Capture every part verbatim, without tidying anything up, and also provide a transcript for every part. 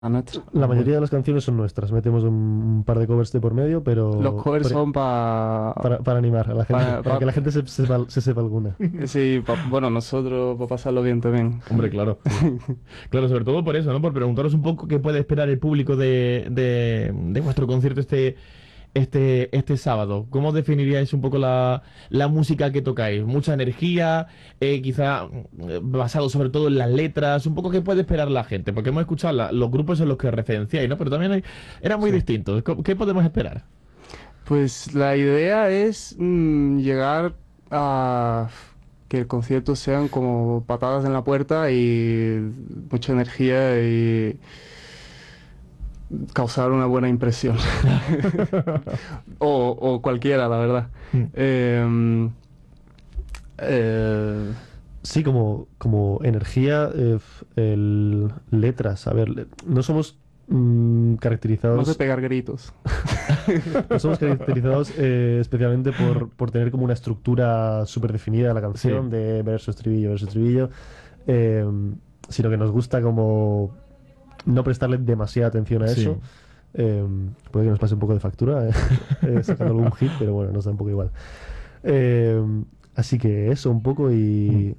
a nuestra. La mayoría de las canciones son nuestras. Metemos un, un par de covers de por medio, pero... Los covers pero- son pa- para, para animar a la gente, para- para, pa- que la gente se, sepa, se sepa alguna. Sí, pa- bueno, nosotros para pasarlo bien también. Hombre, claro. Claro, sobre todo por eso, ¿no? Por preguntaros un poco qué puede esperar el público de, de, de vuestro concierto este, este, este sábado. ¿Cómo definiríais un poco la, la música que tocáis? ¿Mucha energía? Eh, quizá eh, basado sobre todo en las letras. ¿Un poco qué puede esperar la gente? Porque hemos escuchado la- los grupos en los que referenciáis, ¿no? Pero también hay, eran muy Sí. distintos. ¿Qué qué podemos esperar? Pues la idea es mm, llegar a que el concierto sean como patadas en la puerta y mucha energía y causar una buena impresión. o, o cualquiera, la verdad. Mm. Eh, eh, Sí, como, como energía, eh, f- el, letras. A ver, le- no somos mm, vamos a caracterizados, pegar gritos. no somos caracterizados eh, especialmente por, por tener como una estructura súper definida de la canción, Sí. de verso, estribillo, verso, estribillo, eh, sino que nos gusta como no prestarle demasiada atención a Sí. eso. Eh, puede que nos pase un poco de factura, eh, eh, sacando algún hit, pero bueno, nos da un poco igual. Eh, así que eso un poco y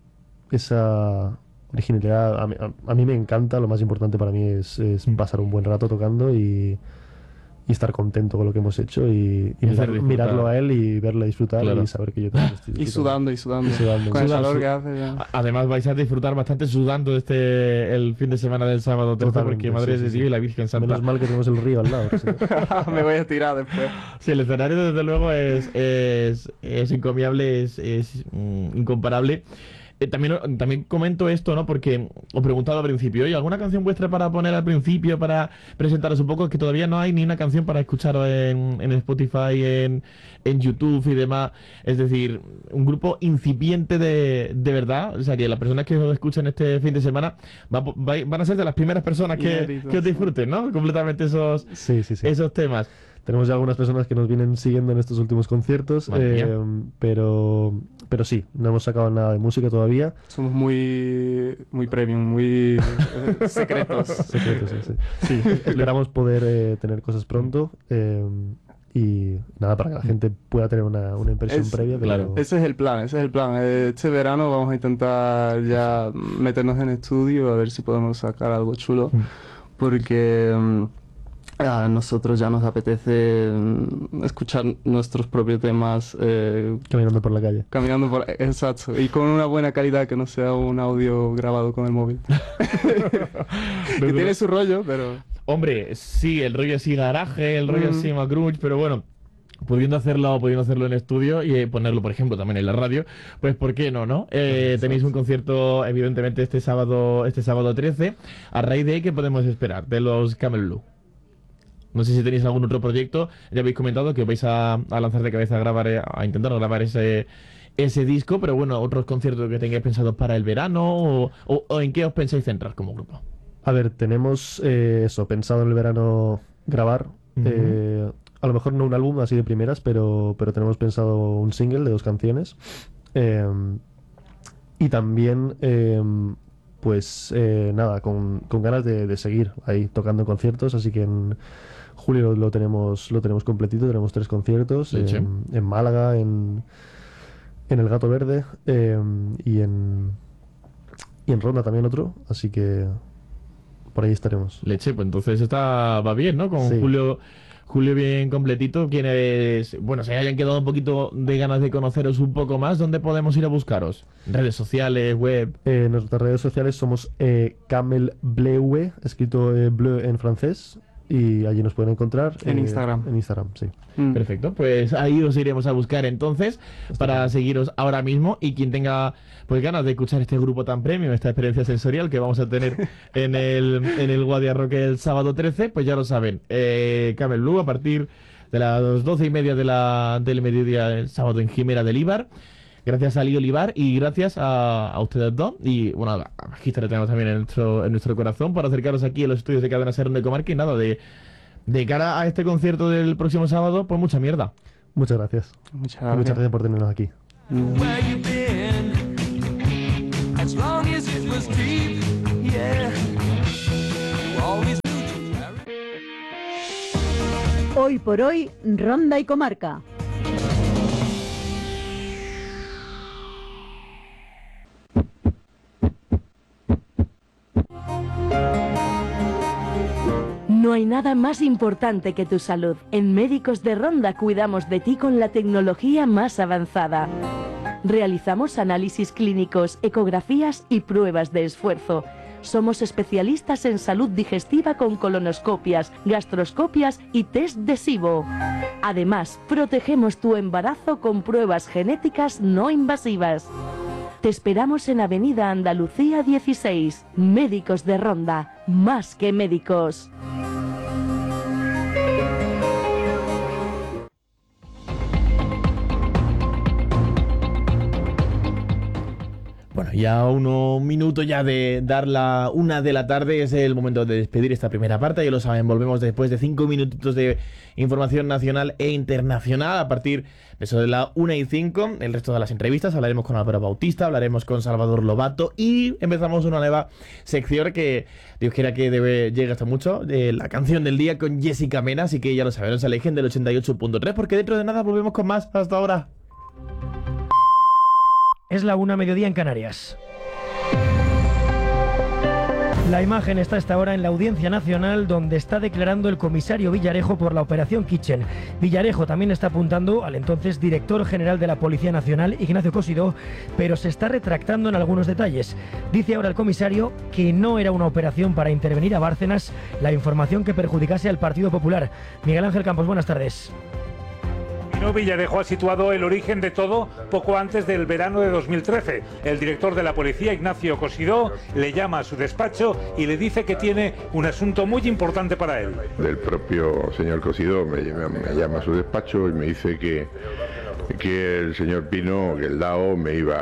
esa originalidad a mí, a- a mí me encanta. Lo más importante para mí es, es Mm. pasar un buen rato tocando y, y estar contento con lo que hemos hecho y, y Y hacer mirar- disfrutar. mirarlo a él y verle disfrutar Claro. y saber que yo también estoy Y disfrutando. sudando, y sudando. Y sudando. Con el Sudar, calor su- que hace. ya. A- Además vais a disfrutar bastante sudando este el fin de semana del sábado trece Totalmente, porque Madre sí, de sí, Dios sí. y la Virgen Santa. Menos mal que tenemos el río al lado. Sí. Me voy a tirar después. Sí, el escenario desde luego es, es, es encomiable, es, es mm, incomparable. Eh, también, también comento esto, ¿no? Porque os preguntaba al principio, ¿y alguna canción vuestra para poner al principio, para presentaros un poco? Es que todavía no hay ni una canción para escucharos en, en Spotify, en, en YouTube y demás. Es decir, un grupo incipiente de, de verdad. O sea, que las personas que os escuchen este fin de semana va- va- van a ser de las primeras personas que, Inéditos, que os sí. disfruten, ¿no? Completamente esos, Sí, sí, sí. esos temas. Tenemos ya algunas personas que nos vienen siguiendo en estos últimos conciertos, Madre mía. eh, pero, pero sí, no hemos sacado nada de música todavía. Somos muy, muy premium, muy eh, secretos. Secretos, sí, sí. Sí, esperamos poder eh, tener cosas pronto eh, y nada, para que la gente pueda tener una, una impresión Es- previa. Pero... claro. Ese es el plan, ese es el plan. Eh, Este verano vamos a intentar ya meternos en estudio a ver si podemos sacar algo chulo. Mm. Porque mm, a nosotros ya nos apetece mm, escuchar nuestros propios temas eh, Caminando por la calle. caminando por... Exacto. Y con una buena calidad que no sea un audio grabado con el móvil. Que tiene su rollo, pero... Hombre, sí, el rollo así garaje, el rollo Mm. así macrunch, pero bueno, pudiendo hacerlo, pudiendo hacerlo en estudio y eh, ponerlo, por ejemplo, también en la radio, pues ¿por qué no, no? Eh, tenéis un concierto, evidentemente, este sábado, este sábado trece. A raíz de ahí, ¿qué podemos esperar de los Camel Blue? No sé si tenéis algún otro proyecto. Ya habéis comentado que vais a, a lanzar de cabeza a grabar, eh, a intentar grabar ese ese disco, pero bueno, otros conciertos que tengáis pensados para el verano o, o- o en qué os pensáis centrar como grupo. A ver, tenemos eh, eso, pensado en el verano grabar. Ujú. eh, a lo mejor no un álbum así de primeras, pero, pero tenemos pensado un single de dos canciones. Eh, y también, eh, pues eh, nada, con, con ganas de, de seguir ahí tocando en conciertos. Así que en julio lo, lo tenemos lo tenemos completito. Tenemos tres conciertos Leche. en, en Málaga, en, en El Gato Verde eh, y en y en Ronda también otro. Así que por ahí estaremos. Leche, pues entonces está va bien, ¿no? Con Sí. Julio Julio bien completito. Quienes, bueno, se hayan quedado un poquito de ganas de conoceros un poco más, ¿dónde podemos ir a buscaros? Redes sociales, web. Eh, en nuestras redes sociales somos eh, Camel Bleu, escrito eh, bleu en francés, y allí nos pueden encontrar. En eh, Instagram. En Instagram, sí. Mm. Perfecto, pues ahí os iremos a buscar entonces para seguiros ahora mismo y quien tenga pues ganas de escuchar este grupo tan premium, esta experiencia sensorial que vamos a tener en el, en el Guardia Rock el sábado trece, pues ya lo saben, eh, Camel Blue a partir de las doce y media de la, del mediodía el sábado en Jimera del Ibar. Gracias a Lío Olivar y gracias a, a ustedes dos. Y bueno, a a Magista le tenemos también en nuestro, en nuestro corazón para acercaros aquí a los estudios de Cadena Ser de Comarca y nada, de, de cara a este concierto del próximo sábado, pues mucha mierda. Muchas gracias. Muchas Y gracias. muchas gracias por tenernos aquí. Mm. Where you been? As long as it was deep, yeah. You always Hoy por hoy, Ronda y Comarca. No hay nada más importante que tu salud. En Médicos de Ronda cuidamos de ti con la tecnología más avanzada. Realizamos análisis clínicos, ecografías y pruebas de esfuerzo. Somos especialistas en salud digestiva con colonoscopias, gastroscopias y test de SIBO. Además, protegemos tu embarazo con pruebas genéticas no invasivas. Te esperamos en Avenida Andalucía dieciséis. Médicos de Ronda, más que médicos. Bueno, ya unos minutos ya de dar la una de la tarde es el momento de despedir esta primera parte. Ya lo saben, volvemos después de cinco minutitos de información nacional e internacional a partir de eso de la una y cinco. El resto de las entrevistas hablaremos con Álvaro Bautista, hablaremos con Salvador Lobato y empezamos una nueva sección que Dios quiera que debe, llegue hasta mucho, de la canción del día con Jessica Mena. Así que ya lo saben, no se alejen del ochenta y ocho punto tres porque dentro de nada volvemos con más. Hasta ahora. Es la una mediodía en Canarias. La imagen está a esta hora en la Audiencia Nacional, donde está declarando el comisario Villarejo por la Operación Kitchen. Villarejo también está apuntando al entonces director general de la Policía Nacional, Ignacio Cosidó, pero se está retractando en algunos detalles. Dice ahora el comisario que no era una operación para intervenir a Bárcenas la información que perjudicase al Partido Popular. Miguel Ángel Campos, buenas tardes. Villarejo ha situado el origen de todo poco antes del verano de dos mil trece. El director de la policía, Ignacio Cosidó, le llama a su despacho y le dice que tiene un asunto muy importante para él. El propio señor Cosidó me, me llama a su despacho y me dice que, que el señor Pino, que el D A O, me iba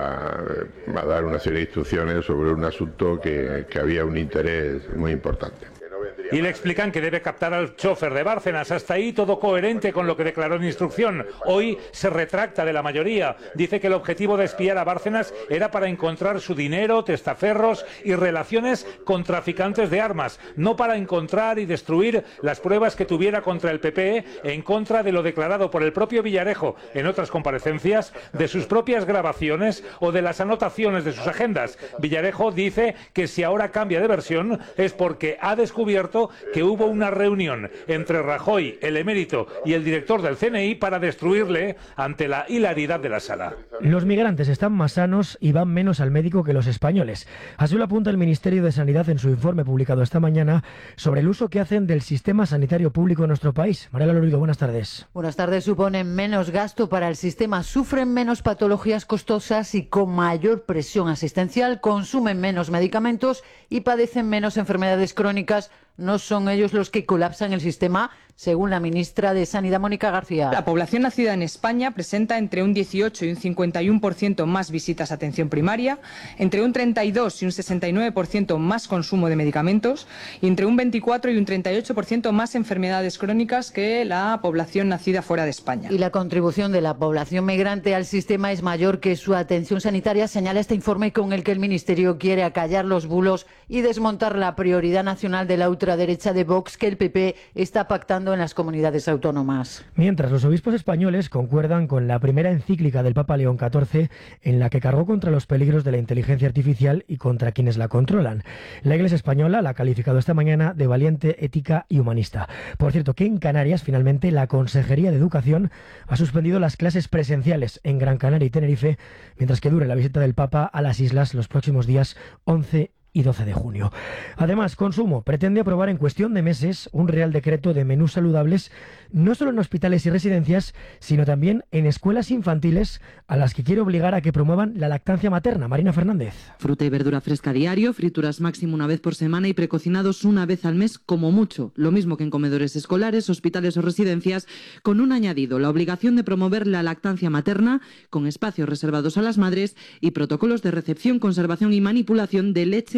a dar una serie de instrucciones sobre un asunto que, que había un interés muy importante. Y le explican que debe captar al chofer de Bárcenas. Hasta ahí todo coherente con lo que declaró en instrucción. Hoy se retracta de la mayoría. Dice que el objetivo de espiar a Bárcenas era para encontrar su dinero, testaferros y relaciones con traficantes de armas, no para encontrar y destruir las pruebas que tuviera contra el P P en contra de lo declarado por el propio Villarejo en otras comparecencias, de sus propias grabaciones o de las anotaciones de sus agendas. Villarejo dice que si ahora cambia de versión es porque ha descubierto que hubo una reunión entre Rajoy, el emérito y el director del C N I para destruirle ante la hilaridad de la sala. Los migrantes están más sanos y van menos al médico que los españoles. Así lo apunta el Ministerio de Sanidad en su informe publicado esta mañana sobre el uso que hacen del sistema sanitario público en nuestro país. Mariela Lorido, buenas tardes. Buenas tardes. Suponen menos gasto para el sistema, sufren menos patologías costosas y con mayor presión asistencial, consumen menos medicamentos y padecen menos enfermedades crónicas. No son ellos los que colapsan el sistema, según la ministra de Sanidad, Mónica García. La población nacida en España presenta entre un dieciocho y un cincuenta y uno por ciento más visitas a atención primaria, entre un treinta y dos y un sesenta y nueve por ciento más consumo de medicamentos y entre un veinticuatro y un treinta y ocho por ciento más enfermedades crónicas que la población nacida fuera de España. Y la contribución de la población migrante al sistema es mayor que su atención sanitaria, señala este informe con el que el Ministerio quiere acallar los bulos y desmontar la prioridad nacional de la ultraderecha de Vox que el P P está pactando en las comunidades autónomas. Mientras los obispos españoles concuerdan con la primera encíclica del Papa León catorce en la que cargó contra los peligros de la inteligencia artificial y contra quienes la controlan. La Iglesia española la ha calificado esta mañana de valiente, ética y humanista. Por cierto, que en Canarias finalmente la Consejería de Educación ha suspendido las clases presenciales en Gran Canaria y Tenerife mientras que dure la visita del Papa a las islas los próximos días once y doce de junio. Además, Consumo pretende aprobar en cuestión de meses un real decreto de menús saludables no solo en hospitales y residencias, sino también en escuelas infantiles a las que quiere obligar a que promuevan la lactancia materna. Marina Fernández. Fruta y verdura fresca diario, frituras máximo una vez por semana y precocinados una vez al mes como mucho. Lo mismo que en comedores escolares, hospitales o residencias, con un añadido, la obligación de promover la lactancia materna con espacios reservados a las madres y protocolos de recepción, conservación y manipulación de leche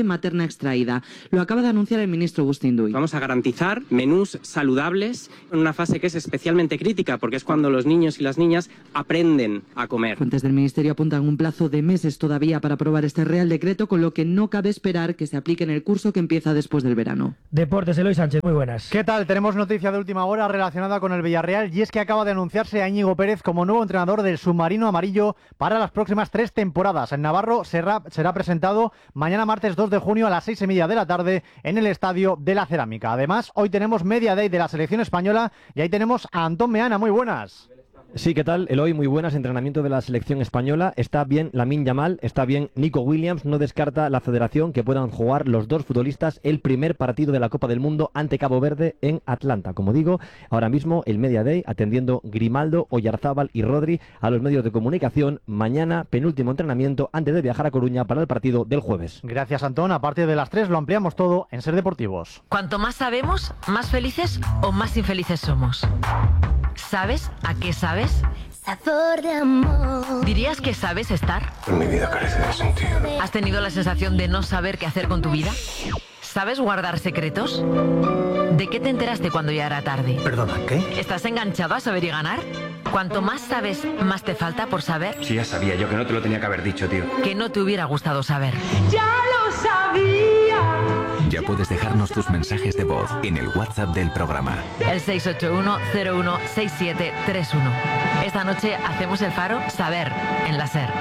leche materna extraída. Lo acaba de anunciar el ministro Bustinduy. Vamos a garantizar menús saludables en una fase que es especialmente crítica, porque es cuando los niños y las niñas aprenden a comer. Fuentes del Ministerio apuntan un plazo de meses todavía para aprobar este Real Decreto, con lo que no cabe esperar que se aplique en el curso que empieza después del verano. Deportes, Eloy Sánchez, muy buenas. ¿Qué tal? Tenemos noticia de última hora relacionada con el Villarreal, y es que acaba de anunciarse a Íñigo Pérez como nuevo entrenador del submarino amarillo para las próximas tres temporadas. El navarro será, será presentado mañana martes dos de junio a las seis y media de la tarde en el Estadio de la Cerámica. Además, hoy tenemos Media Day de la selección española y ahí tenemos a Antón Meana. Muy buenas. Sí, ¿qué tal? Eloy, muy buenas. Entrenamiento de la selección española. Está bien Lamine Yamal, está bien Nico Williams. No descarta la federación que puedan jugar los dos futbolistas el primer partido de la Copa del Mundo ante Cabo Verde en Atlanta. Como digo, ahora mismo el Media Day atendiendo Grimaldo, Oyarzábal y Rodri a los medios de comunicación. Mañana, penúltimo entrenamiento antes de viajar a Coruña para el partido del jueves. Gracias, Antón. A partir de las tres lo ampliamos todo en Ser Deportivos. Cuanto más sabemos, más felices o más infelices somos. ¿Sabes a qué sabes? Sabor de amor. ¿Dirías que sabes estar? Mi vida carece de sentido. ¿Has tenido la sensación de no saber qué hacer con tu vida? ¿Sabes guardar secretos? ¿De qué te enteraste cuando ya era tarde? ¿Perdona, qué? ¿Estás enganchado a saber y ganar? Cuanto más sabes, más te falta por saber. Sí, ya sabía yo que no te lo tenía que haber dicho, tío. Que no te hubiera gustado saber. ¡Ya lo sabía! Ya puedes dejarnos tus mensajes de voz en el WhatsApp del programa. El seis ocho uno cero uno seis siete tres uno. Esta noche hacemos el Faro Saber en la SER.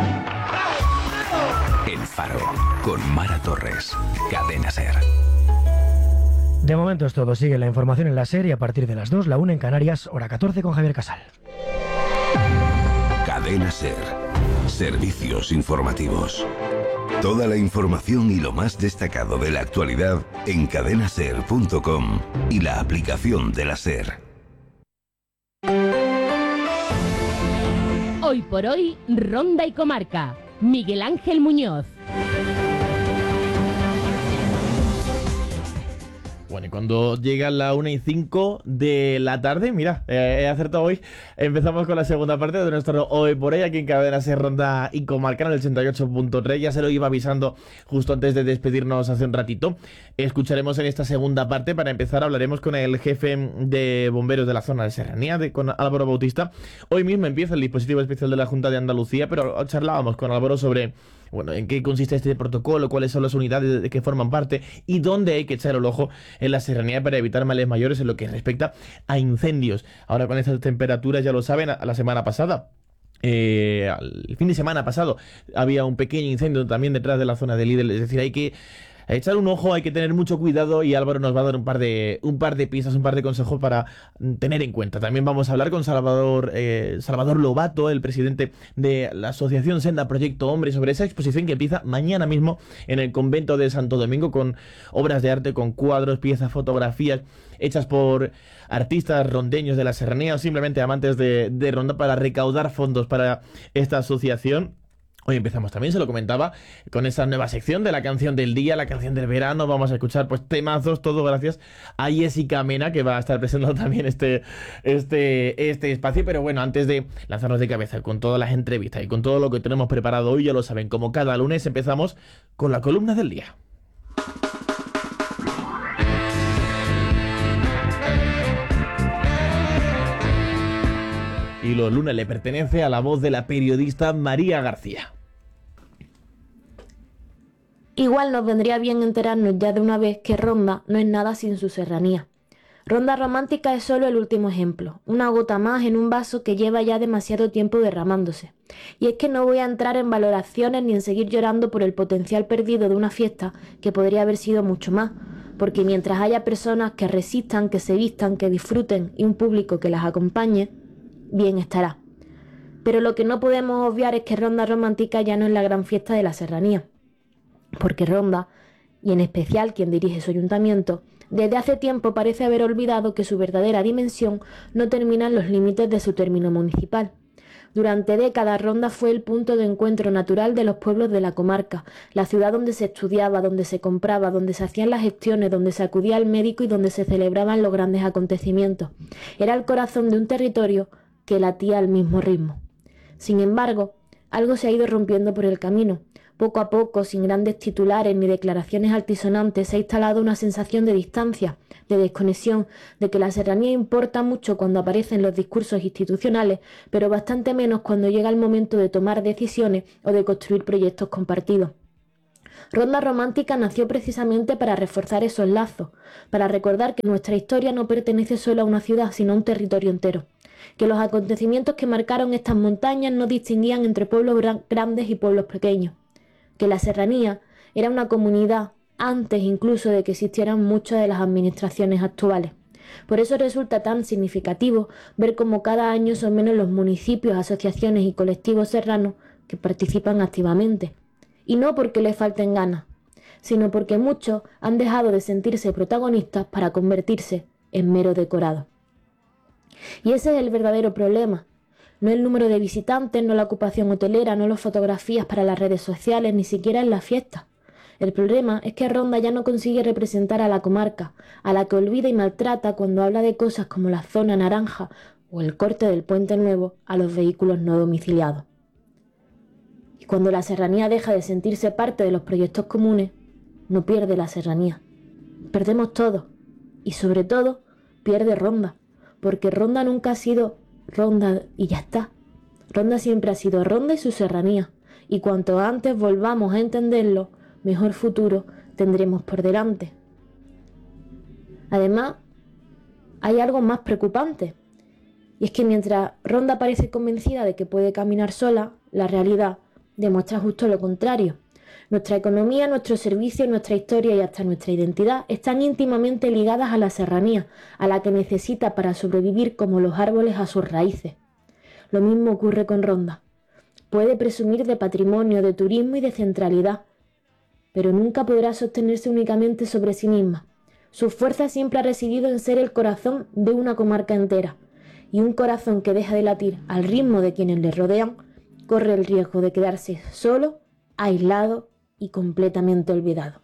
El Faro con Mara Torres. Cadena SER. De momento es todo. Sigue la información en la SER y a partir de las dos, la una en Canarias, hora catorce con Javier Casal. Cadena SER. Servicios informativos. Toda la información y lo más destacado de la actualidad en cadena ser punto com y la aplicación de la SER. Hoy por hoy, Ronda y Comarca. Miguel Ángel Muñoz. Bueno, y cuando llega la una y cinco de la tarde, mira, eh, he acertado hoy, empezamos con la segunda parte de nuestro Hoy por Hoy, aquí en Cadena SER Ronda y Comarca, en el ochenta y ocho punto tres, ya se lo iba avisando justo antes de despedirnos hace un ratito. Escucharemos en esta segunda parte, para empezar hablaremos con el jefe de bomberos de la zona de Serranía, de, con Álvaro Bautista. Hoy mismo empieza el dispositivo especial de la Junta de Andalucía, pero charlábamos con Álvaro sobre... Bueno, ¿en qué consiste este protocolo? ¿Cuáles son las unidades de que forman parte? ¿Y dónde hay que echar el ojo en la serranía para evitar males mayores en lo que respecta a incendios? Ahora con estas temperaturas, ya lo saben, a la semana pasada, eh, el fin de semana pasado, había un pequeño incendio también detrás de la zona de Lidl. Es decir, hay que echar un ojo, hay que tener mucho cuidado, y Álvaro nos va a dar un par de un par de pistas, un par de consejos para tener en cuenta. También vamos a hablar con Salvador eh, Salvador Lobato, el presidente de la asociación Senda Proyecto Hombre, sobre esa exposición que empieza mañana mismo en el convento de Santo Domingo, con obras de arte, con cuadros, piezas, fotografías hechas por artistas rondeños de la serranía o simplemente amantes de, de Ronda, para recaudar fondos para esta asociación. Hoy empezamos también, se lo comentaba, con esa nueva sección de la canción del día, la canción del verano. Vamos a escuchar pues temazos, todo gracias a Jessica Mena, que va a estar presentando también este, este, este espacio. Pero bueno, antes de lanzarnos de cabeza con todas las entrevistas y con todo lo que tenemos preparado hoy, ya lo saben, como cada lunes empezamos con la columna del día. Y los lunes le pertenece a la voz de la periodista María García. Igual nos vendría bien enterarnos ya de una vez que Ronda no es nada sin su serranía. Ronda Romántica es solo el último ejemplo, una gota más en un vaso que lleva ya demasiado tiempo derramándose. Y es que no voy a entrar en valoraciones ni en seguir llorando por el potencial perdido de una fiesta que podría haber sido mucho más, porque mientras haya personas que resistan, que se vistan, que disfruten y un público que las acompañe, bien estará. Pero lo que no podemos obviar es que Ronda Romántica ya no es la gran fiesta de la serranía, porque Ronda, y en especial quien dirige su ayuntamiento, desde hace tiempo parece haber olvidado que su verdadera dimensión no termina en los límites de su término municipal. Durante décadas Ronda fue el punto de encuentro natural de los pueblos de la comarca, la ciudad donde se estudiaba, donde se compraba, donde se hacían las gestiones, donde se acudía al médico y donde se celebraban los grandes acontecimientos. Era el corazón de un territorio que latía al mismo ritmo. Sin embargo, algo se ha ido rompiendo por el camino, Poco a poco, sin grandes titulares ni declaraciones altisonantes, se ha instalado una sensación de distancia, de desconexión, de que la serranía importa mucho cuando aparecen los discursos institucionales, pero bastante menos cuando llega el momento de tomar decisiones o de construir proyectos compartidos. Ronda Romántica nació precisamente para reforzar esos lazos, para recordar que nuestra historia no pertenece solo a una ciudad, sino a un territorio entero, que los acontecimientos que marcaron estas montañas no distinguían entre pueblos gran- grandes y pueblos pequeños, que la serranía era una comunidad antes incluso de que existieran muchas de las administraciones actuales. Por eso resulta tan significativo ver cómo cada año son menos los municipios, asociaciones y colectivos serranos que participan activamente. Y no porque les falten ganas, sino porque muchos han dejado de sentirse protagonistas para convertirse en mero decorado. Y ese es el verdadero problema. No el número de visitantes, no la ocupación hotelera, no las fotografías para las redes sociales, ni siquiera en las fiestas. El problema es que Ronda ya no consigue representar a la comarca, a la que olvida y maltrata cuando habla de cosas como la zona naranja o el corte del Puente Nuevo a los vehículos no domiciliados. Y cuando la serranía deja de sentirse parte de los proyectos comunes, no pierde la serranía. Perdemos todo. Y sobre todo, pierde Ronda. Porque Ronda nunca ha sido Ronda y ya está. Ronda siempre ha sido Ronda y su serranía. Y cuanto antes volvamos a entenderlo, mejor futuro tendremos por delante. Además, hay algo más preocupante. Y es que mientras Ronda parece convencida de que puede caminar sola, la realidad demuestra justo lo contrario. Nuestra economía, nuestros servicios, nuestra historia y hasta nuestra identidad están íntimamente ligadas a la serranía, a la que necesita para sobrevivir como los árboles a sus raíces. Lo mismo ocurre con Ronda. Puede presumir de patrimonio, de turismo y de centralidad, pero nunca podrá sostenerse únicamente sobre sí misma. Su fuerza siempre ha residido en ser el corazón de una comarca entera, y un corazón que deja de latir al ritmo de quienes le rodean corre el riesgo de quedarse solo, aislado y completamente olvidado.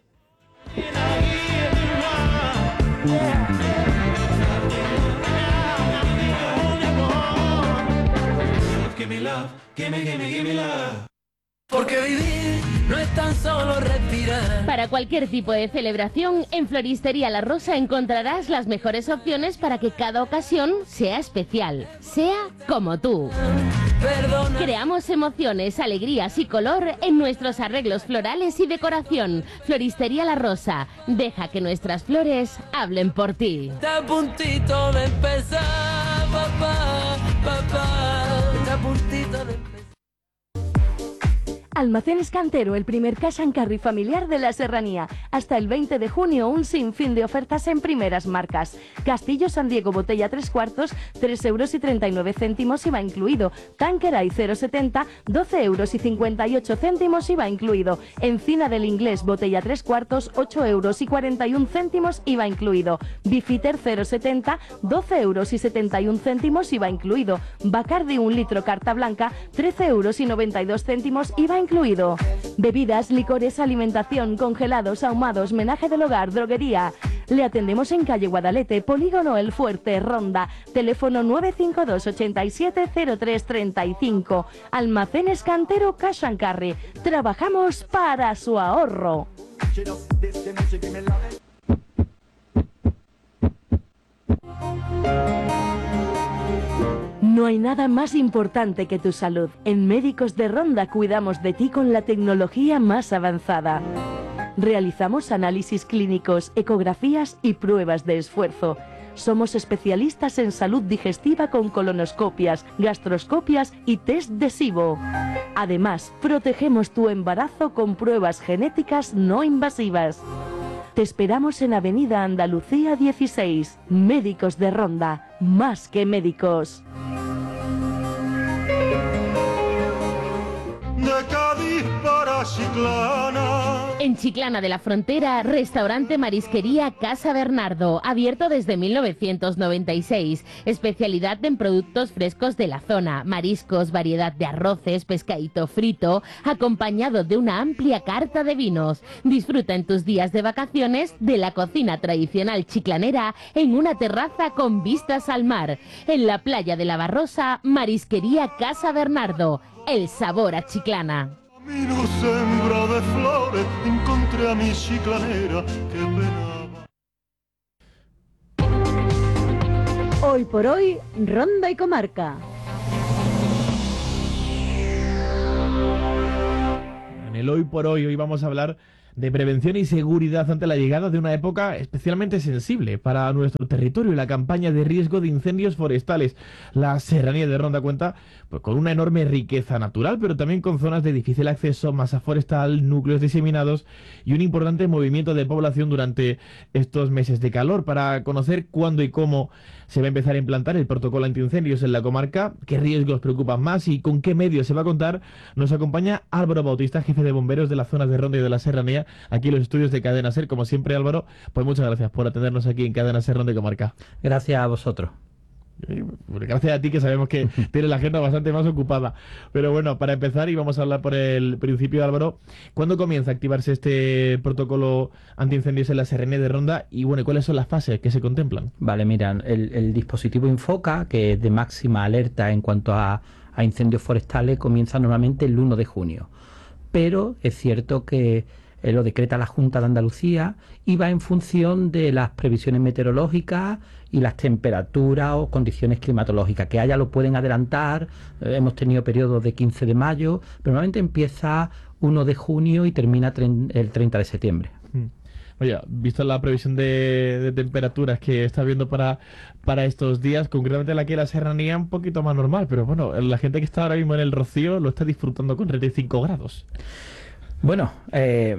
Porque vivir no es tan solo respirar. Para cualquier tipo de celebración, en Floristería La Rosa encontrarás las mejores opciones para que cada ocasión sea especial, sea como tú. Perdona. Creamos emociones, alegrías y color en nuestros arreglos florales y decoración. Floristería La Rosa, deja que nuestras flores hablen por ti. Está a puntito de empezar, papá, papá. Está a puntito de empezar. Almacenes Cantero, el primer cash and carry familiar de la serranía. Hasta el veinte de junio, un sinfín de ofertas en primeras marcas. Castillo San Diego, botella tres cuartos, tres euros y treinta y nueve céntimos I V A incluido. Tanqueray cero setenta, doce euros y cincuenta y ocho céntimos I V A incluido. Encina del Inglés, botella tres cuartos, ocho euros y cuarenta y un céntimos I V A incluido. Bifiter cero setenta, doce euros y setenta y un céntimos I V A incluido. Bacardi un litro carta blanca, trece euros y noventa y dos céntimos I V A incluido. incluido. Bebidas, licores, alimentación, congelados, ahumados, menaje del hogar, droguería. Le atendemos en calle Guadalete, Polígono El Fuerte, Ronda. Teléfono nueve cinco dos, ochenta y siete, cero tres treinta y cinco. Almacenes Cantero Cash and Carry. Trabajamos para su ahorro. No hay nada más importante que tu salud. En Médicos de Ronda cuidamos de ti con la tecnología más avanzada. Realizamos análisis clínicos, ecografías y pruebas de esfuerzo. Somos especialistas en salud digestiva con colonoscopias, gastroscopias y test de SIBO. Además, protegemos tu embarazo con pruebas genéticas no invasivas. Te esperamos en Avenida Andalucía dieciséis. Médicos de Ronda, más que médicos. De Cádiz para Chiclana. En Chiclana de la Frontera, restaurante Marisquería Casa Bernardo, abierto desde mil novecientos noventa y seis. Especialidad en productos frescos de la zona, mariscos, variedad de arroces, pescadito frito, acompañado de una amplia carta de vinos. Disfruta en tus días de vacaciones de la cocina tradicional chiclanera en una terraza con vistas al mar. En la playa de la Barrosa, Marisquería Casa Bernardo, el sabor a Chiclana. Camino sembrado de flores, encontré a mi chiclanera que penaba. Hoy por hoy, Ronda y Comarca. En el Hoy por Hoy, hoy vamos a hablar de prevención y seguridad ante la llegada de una época especialmente sensible para nuestro territorio, la campaña de riesgo de incendios forestales. La serranía de Ronda cuenta pues, con una enorme riqueza natural, pero también con zonas de difícil acceso, masa forestal, núcleos diseminados y un importante movimiento de población durante estos meses de calor. Para conocer cuándo y cómo se va a empezar a implantar el protocolo antiincendios en la comarca, qué riesgos preocupan más y con qué medios se va a contar, nos acompaña Álvaro Bautista, jefe de bomberos de las zonas de Ronda y de la Serranía, aquí en los estudios de Cadena Ser. Como siempre, Álvaro, pues muchas gracias por atendernos aquí en Cadena Ser Ronda y Comarca. Gracias a vosotros. Gracias a ti, que sabemos que tienes la agenda bastante más ocupada. Pero bueno, para empezar, y vamos a hablar por el principio, Álvaro, ¿cuándo comienza a activarse este protocolo antiincendios en la Serranía de Ronda? Y bueno, ¿cuáles son las fases que se contemplan? Vale, mira, el, el dispositivo Infoca, que es de máxima alerta en cuanto a, a incendios forestales, comienza normalmente el uno de junio. Pero es cierto que eh, lo decreta la Junta de Andalucía y va en función de las previsiones meteorológicas y las temperaturas o condiciones climatológicas. Que haya lo pueden adelantar, eh, hemos tenido periodos de quince de mayo, pero normalmente empieza uno de junio y termina el treinta de septiembre. Mm. Oye, visto la previsión de, de temperaturas que está viendo para, para estos días, concretamente la que la Serranía un poquito más normal, pero bueno, la gente que está ahora mismo en el Rocío lo está disfrutando con treinta y cinco grados. Bueno, eh,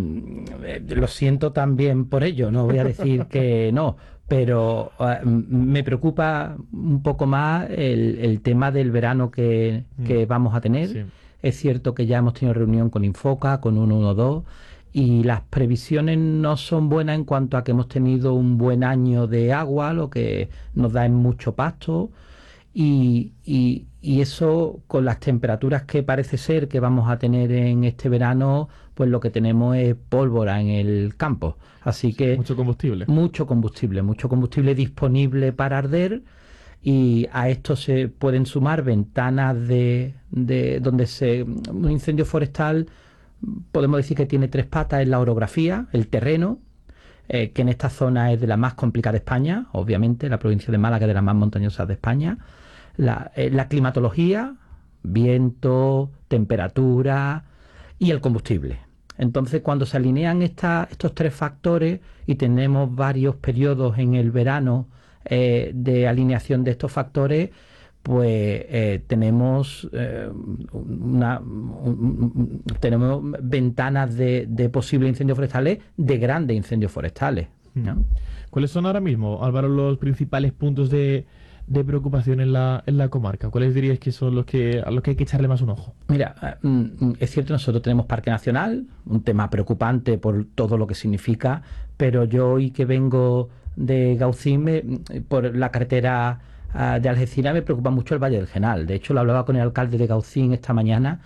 lo siento también por ello, no voy a decir que no, pero uh, me preocupa un poco más el, el tema del verano que, que mm. vamos a tener. Sí. Es cierto que ya hemos tenido reunión con Infoca, con ciento doce, y las previsiones no son buenas en cuanto a que hemos tenido un buen año de agua, lo que nos da en mucho pasto, y, y, y eso con las temperaturas que parece ser que vamos a tener en este verano, pues lo que tenemos es pólvora en el campo. Así que mucho combustible. Mucho combustible, mucho combustible disponible para arder, y a esto se pueden sumar ventanas de, de donde se un incendio forestal. Podemos decir que tiene tres patas en la orografía, el terreno, eh, que en esta zona es de la más complicada de España, obviamente, la provincia de Málaga es de las más montañosas de España, la, eh, la climatología, viento, temperatura y el combustible. Entonces, cuando se alinean esta, estos tres factores y tenemos varios periodos en el verano eh, de alineación de estos factores, pues eh, tenemos eh, una un, un, tenemos ventanas de, de posibles incendios forestales, de grandes incendios forestales, ¿no? ¿Cuáles son ahora mismo, Álvaro, los principales puntos de, de preocupación en la, en la comarca? ¿Cuáles dirías que son los que a los que hay que echarle más un ojo? Mira, es cierto, nosotros tenemos Parque Nacional, un tema preocupante por todo lo que significa, pero yo hoy que vengo de Gaucín, me, por la carretera de Algeciras, me preocupa mucho el Valle del Genal. De hecho, lo hablaba con el alcalde de Gaucín esta mañana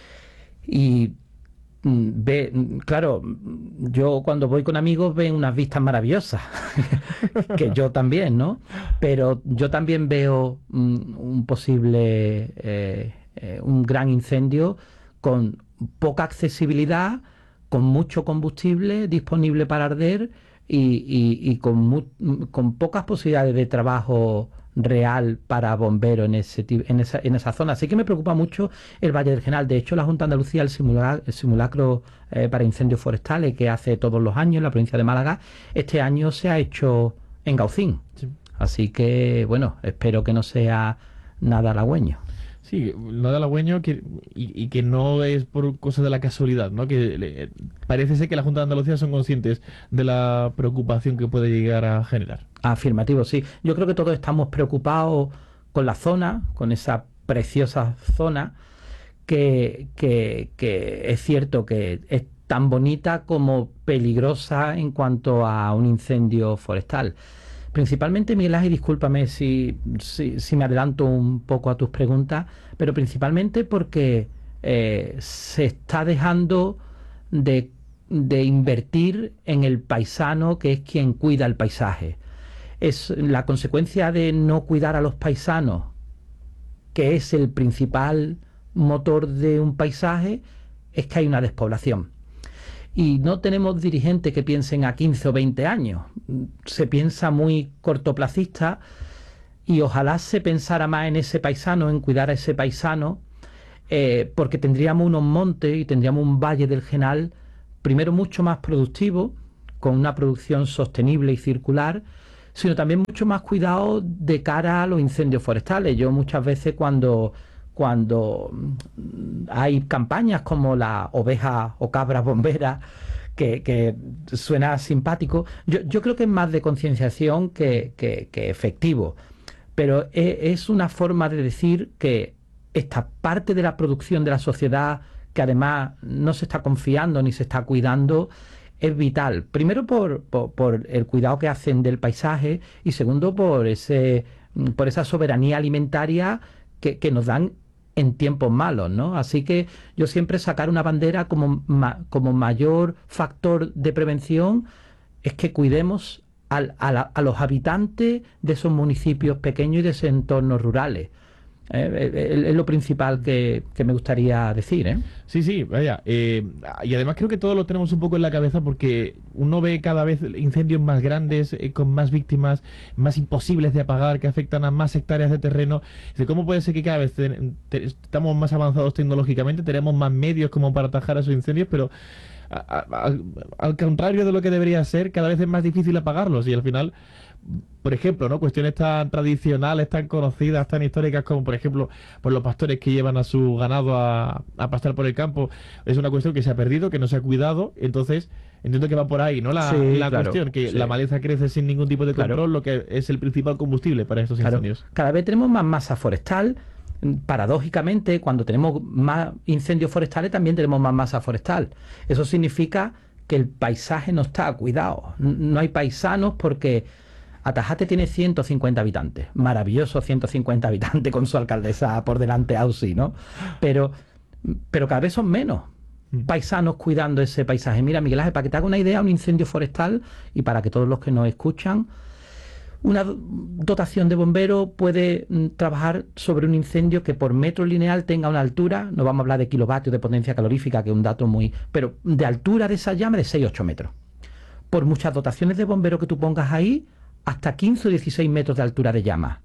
y ve, claro, yo cuando voy con amigos ven unas vistas maravillosas, que yo también, ¿no? Pero yo también veo un, un posible, eh, eh, un gran incendio con poca accesibilidad, con mucho combustible disponible para arder y, y, y con, mu con pocas posibilidades de trabajo real para bomberos en, ese, en, esa, en esa zona. Así que me preocupa mucho el Valle del Genal. De hecho, la Junta de Andalucía, el, simula, el simulacro eh, para incendios forestales que hace todos los años en la provincia de Málaga, este año se ha hecho en Gaucín. Sí. Así que, bueno, espero que no sea nada halagüeño. Sí, nada halagüeño que, y, y que no es por cosas de la casualidad, ¿no? Que le, parece ser que la Junta de Andalucía son conscientes de la preocupación que puede llegar a generar. Afirmativo, sí. Yo creo que todos estamos preocupados con la zona, con esa preciosa zona, que, que, que es cierto que es tan bonita como peligrosa en cuanto a un incendio forestal. Principalmente, Miguel Ángel, discúlpame si, si, si me adelanto un poco a tus preguntas, pero principalmente porque eh, se está dejando de, de invertir en el paisano, que es quien cuida el paisaje. Es la consecuencia de no cuidar a los paisanos, que es el principal motor de un paisaje, es que hay una despoblación. Y no tenemos dirigentes que piensen a quince o veinte años. Se piensa muy cortoplacista y ojalá se pensara más en ese paisano, en cuidar a ese paisano, eh, porque tendríamos unos montes y tendríamos un valle del Genal, primero mucho más productivo, con una producción sostenible y circular, sino también mucho más cuidado de cara a los incendios forestales. Yo muchas veces cuando... cuando hay campañas como la oveja o cabra bombera, que, que suena simpático, yo, yo creo que es más de concienciación que, que, que efectivo, pero es, es una forma de decir que esta parte de la producción de la sociedad, que además no se está confiando ni se está cuidando, es vital. Primero por, por, por el cuidado que hacen del paisaje y segundo por, ese, por esa soberanía alimentaria que, que nos dan en tiempos malos, ¿no? Así que yo siempre sacar una bandera como, ma, como mayor factor de prevención es que cuidemos al, a, la, a los habitantes de esos municipios pequeños y de esos entornos rurales. Eh, es lo principal que, que me gustaría decir, ¿eh? Sí, sí, vaya. Eh, y además creo que todos lo tenemos un poco en la cabeza porque uno ve cada vez incendios más grandes, eh, con más víctimas, más imposibles de apagar, que afectan a más hectáreas de terreno. ¿Cómo puede ser que cada vez te, te, estamos más avanzados tecnológicamente, tenemos más medios como para atajar esos incendios, pero a, a, a, al contrario de lo que debería ser, cada vez es más difícil apagarlos y al final... Por ejemplo, ¿no? Cuestiones tan tradicionales, tan conocidas, tan históricas como, por ejemplo, por los pastores que llevan a su ganado a, a pastar por el campo, es una cuestión que se ha perdido, que no se ha cuidado. Entonces, entiendo que va por ahí, ¿no? La, sí, la claro, cuestión, que sí. la maleza crece sin ningún tipo de control, Claro. lo que es el principal combustible para estos Claro. incendios. Cada vez tenemos más masa forestal. Paradójicamente, cuando tenemos más incendios forestales, también tenemos más masa forestal. Eso significa que el paisaje no está cuidado. No hay paisanos porque... Atajate tiene ciento cincuenta habitantes, maravilloso ciento cincuenta habitantes con su alcaldesa por delante, Ausi, ¿no? Pero, pero cada vez son menos paisanos cuidando ese paisaje. Mira, Miguel Ángel, para que te haga una idea, un incendio forestal, y para que todos los que nos escuchan, una dotación de bomberos puede mm, trabajar sobre un incendio que por metro lineal tenga una altura, no vamos a hablar de kilovatios de potencia calorífica, que es un dato muy... pero de altura de esa llama de seis a ocho metros. Por muchas dotaciones de bomberos que tú pongas ahí, hasta quince o dieciséis metros de altura de llama.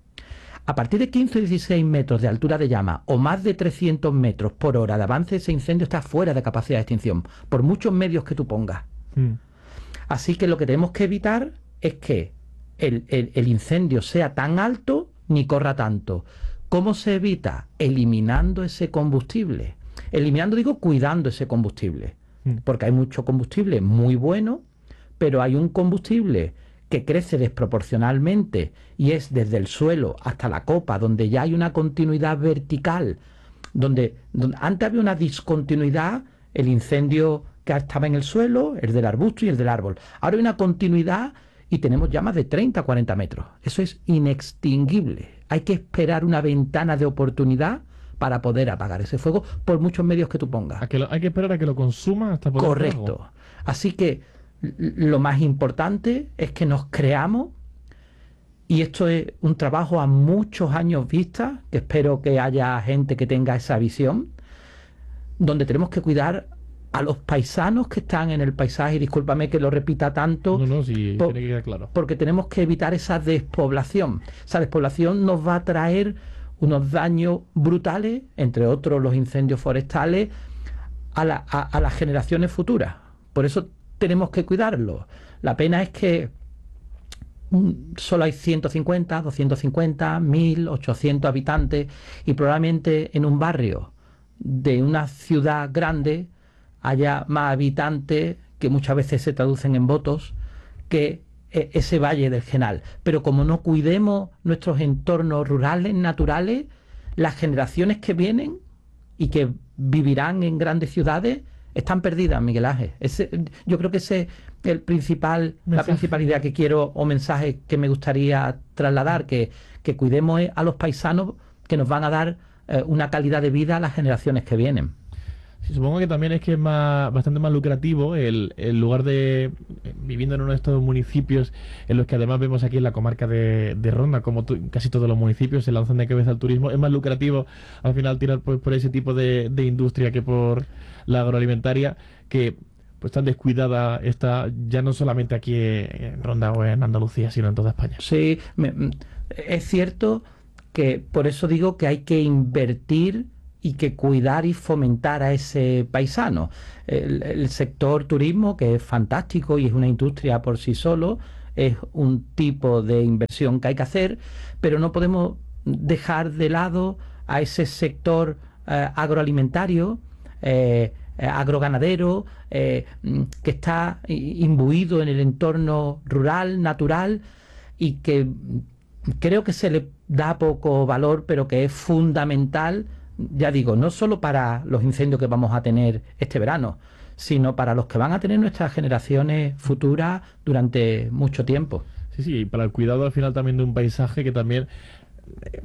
A partir de quince o dieciséis metros de altura de llama o más de trescientos metros por hora de avance, ese incendio está fuera de capacidad de extinción, por muchos medios que tú pongas. Mm. Así que lo que tenemos que evitar es que el, el, el incendio sea tan alto ni corra tanto. ¿Cómo se evita? Eliminando ese combustible. Eliminando, digo, cuidando ese combustible. Mm. Porque hay mucho combustible muy bueno, pero hay un combustible que crece desproporcionalmente y es desde el suelo hasta la copa, donde ya hay una continuidad vertical, donde, donde antes había una discontinuidad, el incendio que estaba en el suelo, el del arbusto y el del árbol. Ahora hay una continuidad y tenemos llamas de treinta a cuarenta metros. Eso es inextinguible. Hay que esperar una ventana de oportunidad para poder apagar ese fuego por muchos medios que tú pongas. A que lo, hay que esperar a que lo consuma hasta poder Correcto. hacerlo. Así que lo más importante es que nos creamos, y esto es un trabajo a muchos años vista, que espero que haya gente que tenga esa visión, donde tenemos que cuidar a los paisanos que están en el paisaje, y discúlpame que lo repita tanto, No, no, sí, por- tiene que quedar claro. porque tenemos que evitar esa despoblación. Esa despoblación nos va a traer unos daños brutales, entre otros los incendios forestales, a, la- a- a las generaciones futuras. Por eso tenemos que cuidarlo. La pena es que mm, solo hay ciento cincuenta, doscientos cincuenta, mil, ochocientos habitantes, y probablemente en un barrio de una ciudad grande haya más habitantes, que muchas veces se traducen en votos, que eh, ese valle del Genal. Pero como no cuidemos nuestros entornos rurales, naturales, las generaciones que vienen y que vivirán en grandes ciudades están perdidas, Miguel Ángel. Ese, yo creo que ese es el principal, la Mensaje. principal idea que quiero, o mensaje que me gustaría trasladar, que, que cuidemos a los paisanos que nos van a dar eh, una calidad de vida a las generaciones que vienen. Sí, supongo que también es que es más, bastante más lucrativo el, el lugar de viviendo en uno de estos municipios en los que además vemos aquí en la comarca de, de Ronda, como tu, casi todos los municipios se lanzan de cabeza al turismo. Es más lucrativo al final tirar por, por ese tipo de, de industria que por la agroalimentaria, que pues tan descuidada está ya no solamente aquí en Ronda o en Andalucía, sino en toda España. Sí, me, es cierto que por eso digo que hay que invertir y que cuidar y fomentar a ese paisano. El, el sector turismo, que es fantástico y es una industria por sí solo, es un tipo de inversión que hay que hacer, pero no podemos dejar de lado a ese sector eh, agroalimentario, eh, agroganadero, eh, que está imbuido en el entorno rural, natural, y que creo que se le da poco valor, pero que es fundamental, ya digo, no solo para los incendios que vamos a tener este verano, sino para los que van a tener nuestras generaciones futuras durante mucho tiempo. Sí, sí, y para el cuidado al final también de un paisaje que también eh,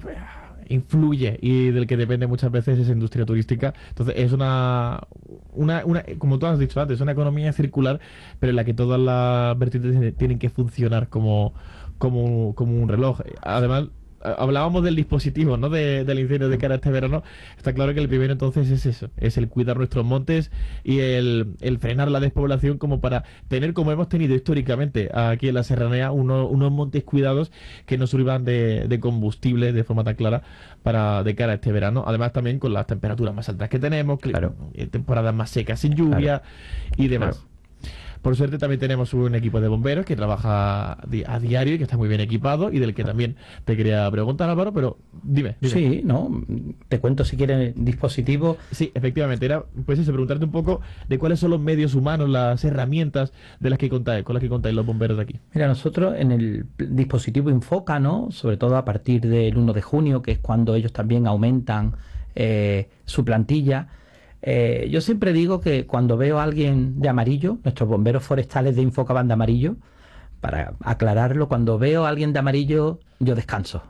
influye y del que depende muchas veces esa industria turística. Entonces es una, una, una, como tú has dicho antes, una economía circular, pero en la que todas las vertientes tienen que funcionar como, como, como un reloj. Además, hablábamos del dispositivo, ¿no? De, del incendio de cara a este verano. Está claro que el primero entonces es eso, es el cuidar nuestros montes y el, el frenar la despoblación, como para tener, como hemos tenido históricamente aquí en la Serranía, uno, unos montes cuidados que nos sirvan de, de combustible de forma tan clara para de cara a este verano. Además también con las temperaturas más altas que tenemos, claro, temporadas más secas sin lluvia, claro, y demás. Claro. Por suerte también tenemos un equipo de bomberos que trabaja a diario y que está muy bien equipado, y del que también te quería preguntar, Álvaro, pero dime, dime. Sí, ¿no? Te cuento si quieres dispositivos. Sí, efectivamente, era pues eso, preguntarte un poco de cuáles son los medios humanos, las herramientas de las que contáis, con las que contáis los bomberos de aquí. Mira, nosotros en el dispositivo Infoca, ¿no? Sobre todo a partir del uno de junio, que es cuando ellos también aumentan eh, su plantilla. Eh, yo siempre digo que cuando veo a alguien de amarillo, nuestros bomberos forestales de Infoca van de amarillo, para aclararlo, cuando veo a alguien de amarillo, yo descanso.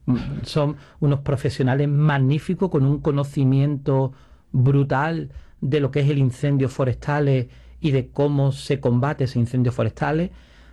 Son unos profesionales magníficos con un conocimiento brutal de lo que es el incendio forestales y de cómo se combate ese incendio forestales.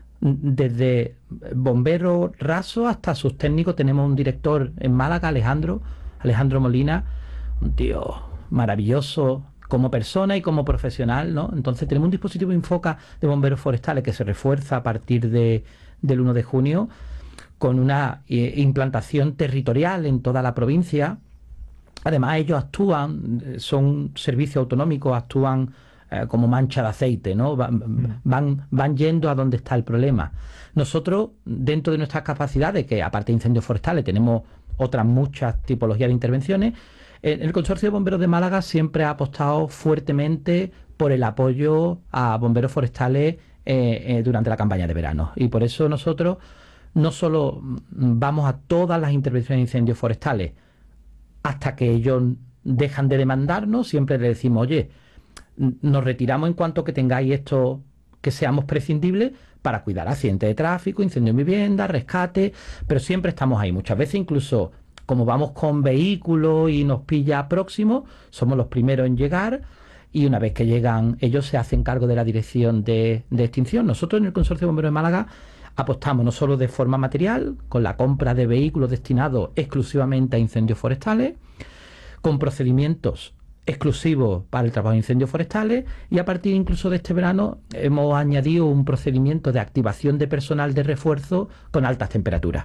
Desde bomberos rasos hasta sus técnicos. Tenemos un director en Málaga, Alejandro, Alejandro Molina, un tío maravilloso como persona y como profesional, ¿no? Entonces tenemos un dispositivo Infoca de bomberos forestales que se refuerza a partir de, del uno de junio con una eh, implantación territorial en toda la provincia. Además ellos actúan, son un servicio autonómico, actúan eh, como mancha de aceite, ¿no? Van, van, van yendo a donde está el problema. Nosotros, dentro de nuestras capacidades, que aparte de incendios forestales tenemos otras muchas tipologías de intervenciones, el Consorcio de Bomberos de Málaga siempre ha apostado fuertemente por el apoyo a bomberos forestales eh, eh, durante la campaña de verano. Y por eso nosotros no solo vamos a todas las intervenciones de incendios forestales hasta que ellos dejan de demandarnos, siempre le decimos, oye, nos retiramos en cuanto que tengáis esto, que seamos prescindibles para cuidar accidentes de tráfico, incendio en vivienda, rescate, pero siempre estamos ahí. Muchas veces incluso, como vamos con vehículos y nos pilla próximo, somos los primeros en llegar, y una vez que llegan, ellos se hacen cargo de la dirección de, de extinción. Nosotros en el Consorcio de Bomberos de Málaga apostamos no solo de forma material, con la compra de vehículos destinados exclusivamente a incendios forestales, con procedimientos exclusivos para el trabajo de incendios forestales, y a partir incluso de este verano hemos añadido un procedimiento de activación de personal de refuerzo con altas temperaturas.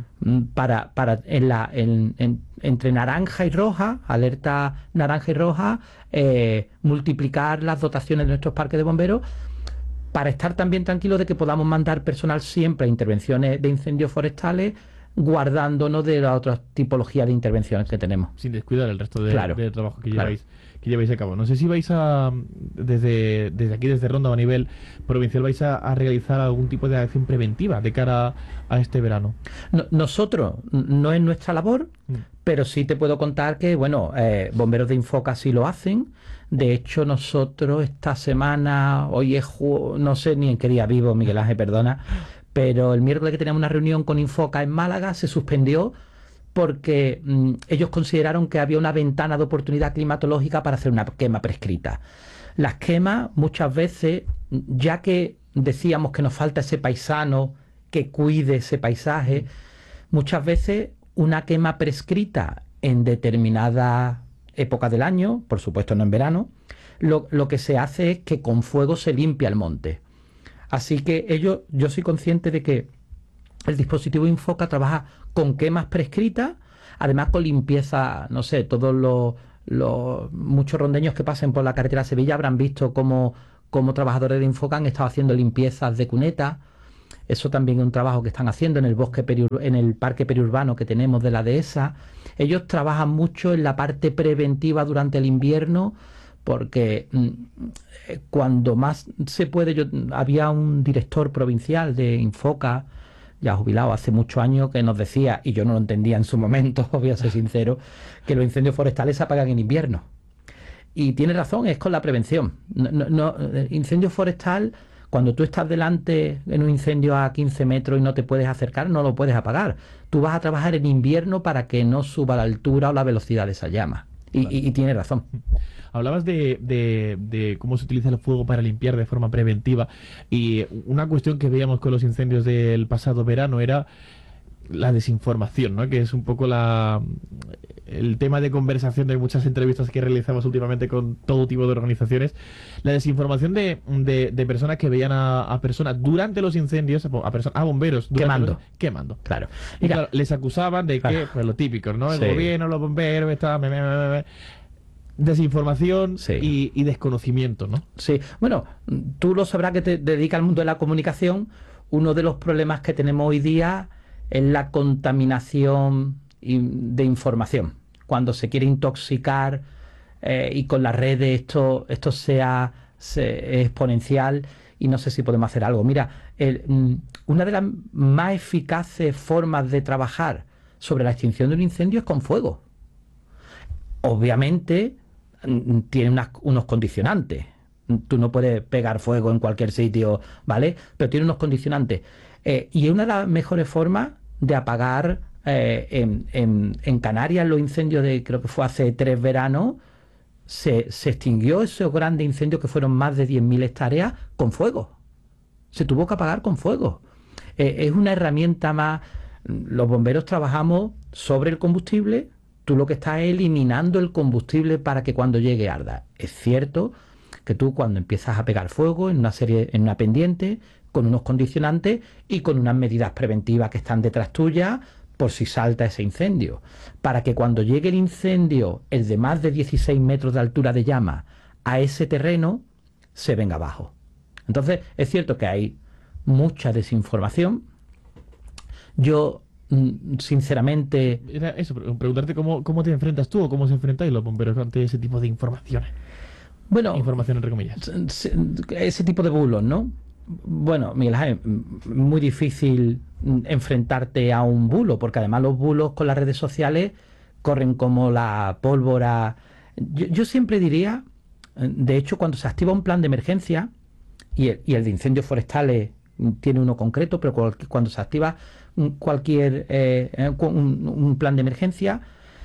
Para, para en la, en, en, entre naranja y roja, alerta naranja y roja, eh, multiplicar las dotaciones de nuestros parques de bomberos para estar también tranquilos de que podamos mandar personal siempre a intervenciones de incendios forestales, guardándonos de las otras tipologías de intervenciones que tenemos. Sin descuidar el resto de, claro, de trabajo que claro. lleváis, que lleváis a cabo. No sé si vais a, desde, desde aquí, desde Ronda o a nivel provincial, vais a, a realizar algún tipo de acción preventiva de cara a, a este verano. No, nosotros, no es nuestra labor, mm. pero sí te puedo contar que, bueno, eh, bomberos de Infoca sí lo hacen. De hecho, nosotros esta semana, hoy es, no sé ni en qué día vivo, Miguel Ángel, perdona, pero el miércoles que teníamos una reunión con Infoca en Málaga se suspendió porque mm, ellos consideraron que había una ventana de oportunidad climatológica para hacer una quema prescrita. Las quemas muchas veces, ya que decíamos que nos falta ese paisano que cuide ese paisaje, muchas veces una quema prescrita en determinada época del año, por supuesto no en verano, lo, lo que se hace es que con fuego se limpia el monte. Así que ellos, yo soy consciente de que el dispositivo Infoca trabaja con quemas prescritas, además con limpieza, no sé, todos los, los muchos rondeños que pasen por la carretera de Sevilla habrán visto cómo, cómo trabajadores de Infoca han estado haciendo limpiezas de cuneta. Eso también es un trabajo que están haciendo en el bosque periur- en el parque periurbano que tenemos de la dehesa. Ellos trabajan mucho en la parte preventiva durante el invierno, porque mmm, cuando más se puede, yo, había un director provincial de Infoca, ya jubilado hace muchos años, que nos decía, y yo no lo entendía en su momento, voy a ser sincero, que los incendios forestales se apagan en invierno. Y tiene razón, es con la prevención. No, no, no, incendio forestal, cuando tú estás delante en un incendio a quince metros y no te puedes acercar, no lo puedes apagar. Tú vas a trabajar en invierno para que no suba la altura o la velocidad de esa llama. Y, y, y tiene razón. Hablabas de, de, de cómo se utiliza el fuego para limpiar de forma preventiva, y una cuestión que veíamos con los incendios del pasado verano era la desinformación, ¿no? Que es un poco la el tema de conversación de muchas entrevistas que realizamos últimamente con todo tipo de organizaciones. La desinformación de, de, de personas que veían a, a personas durante los incendios, a, personas, a bomberos quemando. Los, quemando. Claro. Y Mira, claro, les acusaban de que, claro, pues lo típico, ¿no? El sí. gobierno, los bomberos, está, me, me, me, me. Desinformación sí. y, y desconocimiento, ¿no? Sí. Bueno, tú lo sabrás que te dedicas al mundo de la comunicación. Uno de los problemas que tenemos hoy día es la contaminación de información. Cuando se quiere intoxicar eh, y con las redes esto, esto sea se, exponencial, y no sé si podemos hacer algo. Mira, el, una de las más eficaces formas de trabajar sobre la extinción de un incendio es con fuego. Obviamente tiene unas, unos condicionantes. Tú no puedes pegar fuego en cualquier sitio, ¿vale? Pero tiene unos condicionantes. Eh, y una de las mejores formas de apagar eh, en, en, en Canarias los incendios de, creo que fue hace tres veranos, se, se extinguió esos grandes incendios que fueron más de diez mil hectáreas con fuego. Se tuvo que apagar con fuego. Eh, es una herramienta más. Los bomberos trabajamos sobre el combustible. Tú lo que estás es eliminando el combustible para que cuando llegue arda. Es cierto que tú cuando empiezas a pegar fuego en una serie, en una pendiente, con unos condicionantes y con unas medidas preventivas que están detrás tuya por si salta ese incendio, para que cuando llegue el incendio, el de más de dieciséis metros de altura de llama, a ese terreno, se venga abajo. Entonces, es cierto que hay mucha desinformación. Yo, sinceramente... Era eso, preguntarte cómo, cómo te enfrentas tú o cómo se enfrentáis los bomberos ante ese tipo de informaciones. Bueno, información entre comillas. Ese tipo de bulos, ¿no? Bueno, Miguel Ángel, muy difícil enfrentarte a un bulo, porque además los bulos con las redes sociales corren como la pólvora. Yo, yo siempre diría, de hecho, cuando se activa un plan de emergencia, y el, y el de incendios forestales tiene uno concreto, pero cuando se activa cualquier eh, un, un plan de emergencia,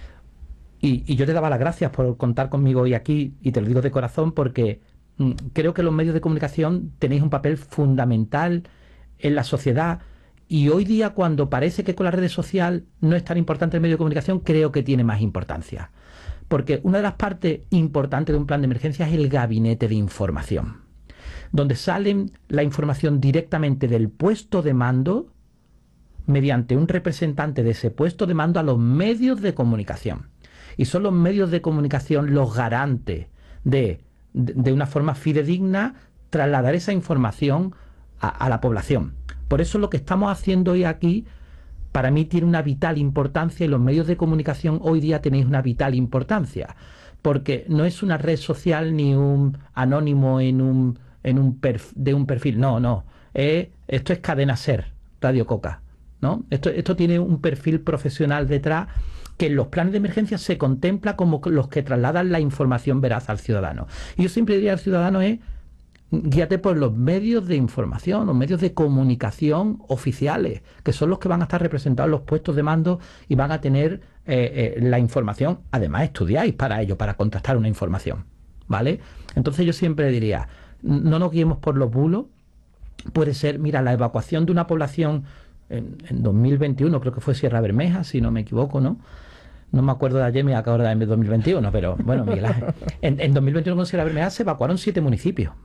y, y yo te daba las gracias por contar conmigo hoy aquí, y te lo digo de corazón, porque creo que los medios de comunicación tenéis un papel fundamental en la sociedad, y hoy día, cuando parece que con la red social no es tan importante el medio de comunicación, creo que tiene más importancia, porque una de las partes importantes de un plan de emergencia es el gabinete de información, donde sale la información directamente del puesto de mando mediante un representante de ese puesto de mando a los medios de comunicación, y son los medios de comunicación los garantes de de una forma fidedigna trasladar esa información a, a la población. Por eso lo que estamos haciendo hoy aquí, para mí tiene una vital importancia, y los medios de comunicación hoy día tenéis una vital importancia, porque no es una red social ni un anónimo en un, en un perf, de un perfil, no, no, eh, esto es Cadena Ser, Radio Coca, ¿no? Esto, esto tiene un perfil profesional detrás, que en los planes de emergencia se contempla como los que trasladan la información veraz al ciudadano. Y yo siempre diría al ciudadano es, guíate por los medios de información, los medios de comunicación oficiales, que son los que van a estar representados en los puestos de mando y van a tener eh, eh, la información. Además, estudiáis para ello, para contrastar una información, ¿vale? Entonces yo siempre diría, no nos guiemos por los bulos. Puede ser, mira, la evacuación de una población en, en dos mil veintiuno, creo que fue Sierra Bermeja, si no me equivoco, ¿no? No me acuerdo de ayer, me acuerdo de dos mil veintiuno, pero bueno, Miguel Ángel. En, en dos mil veintiuno con Sierra Bermeja se evacuaron siete municipios.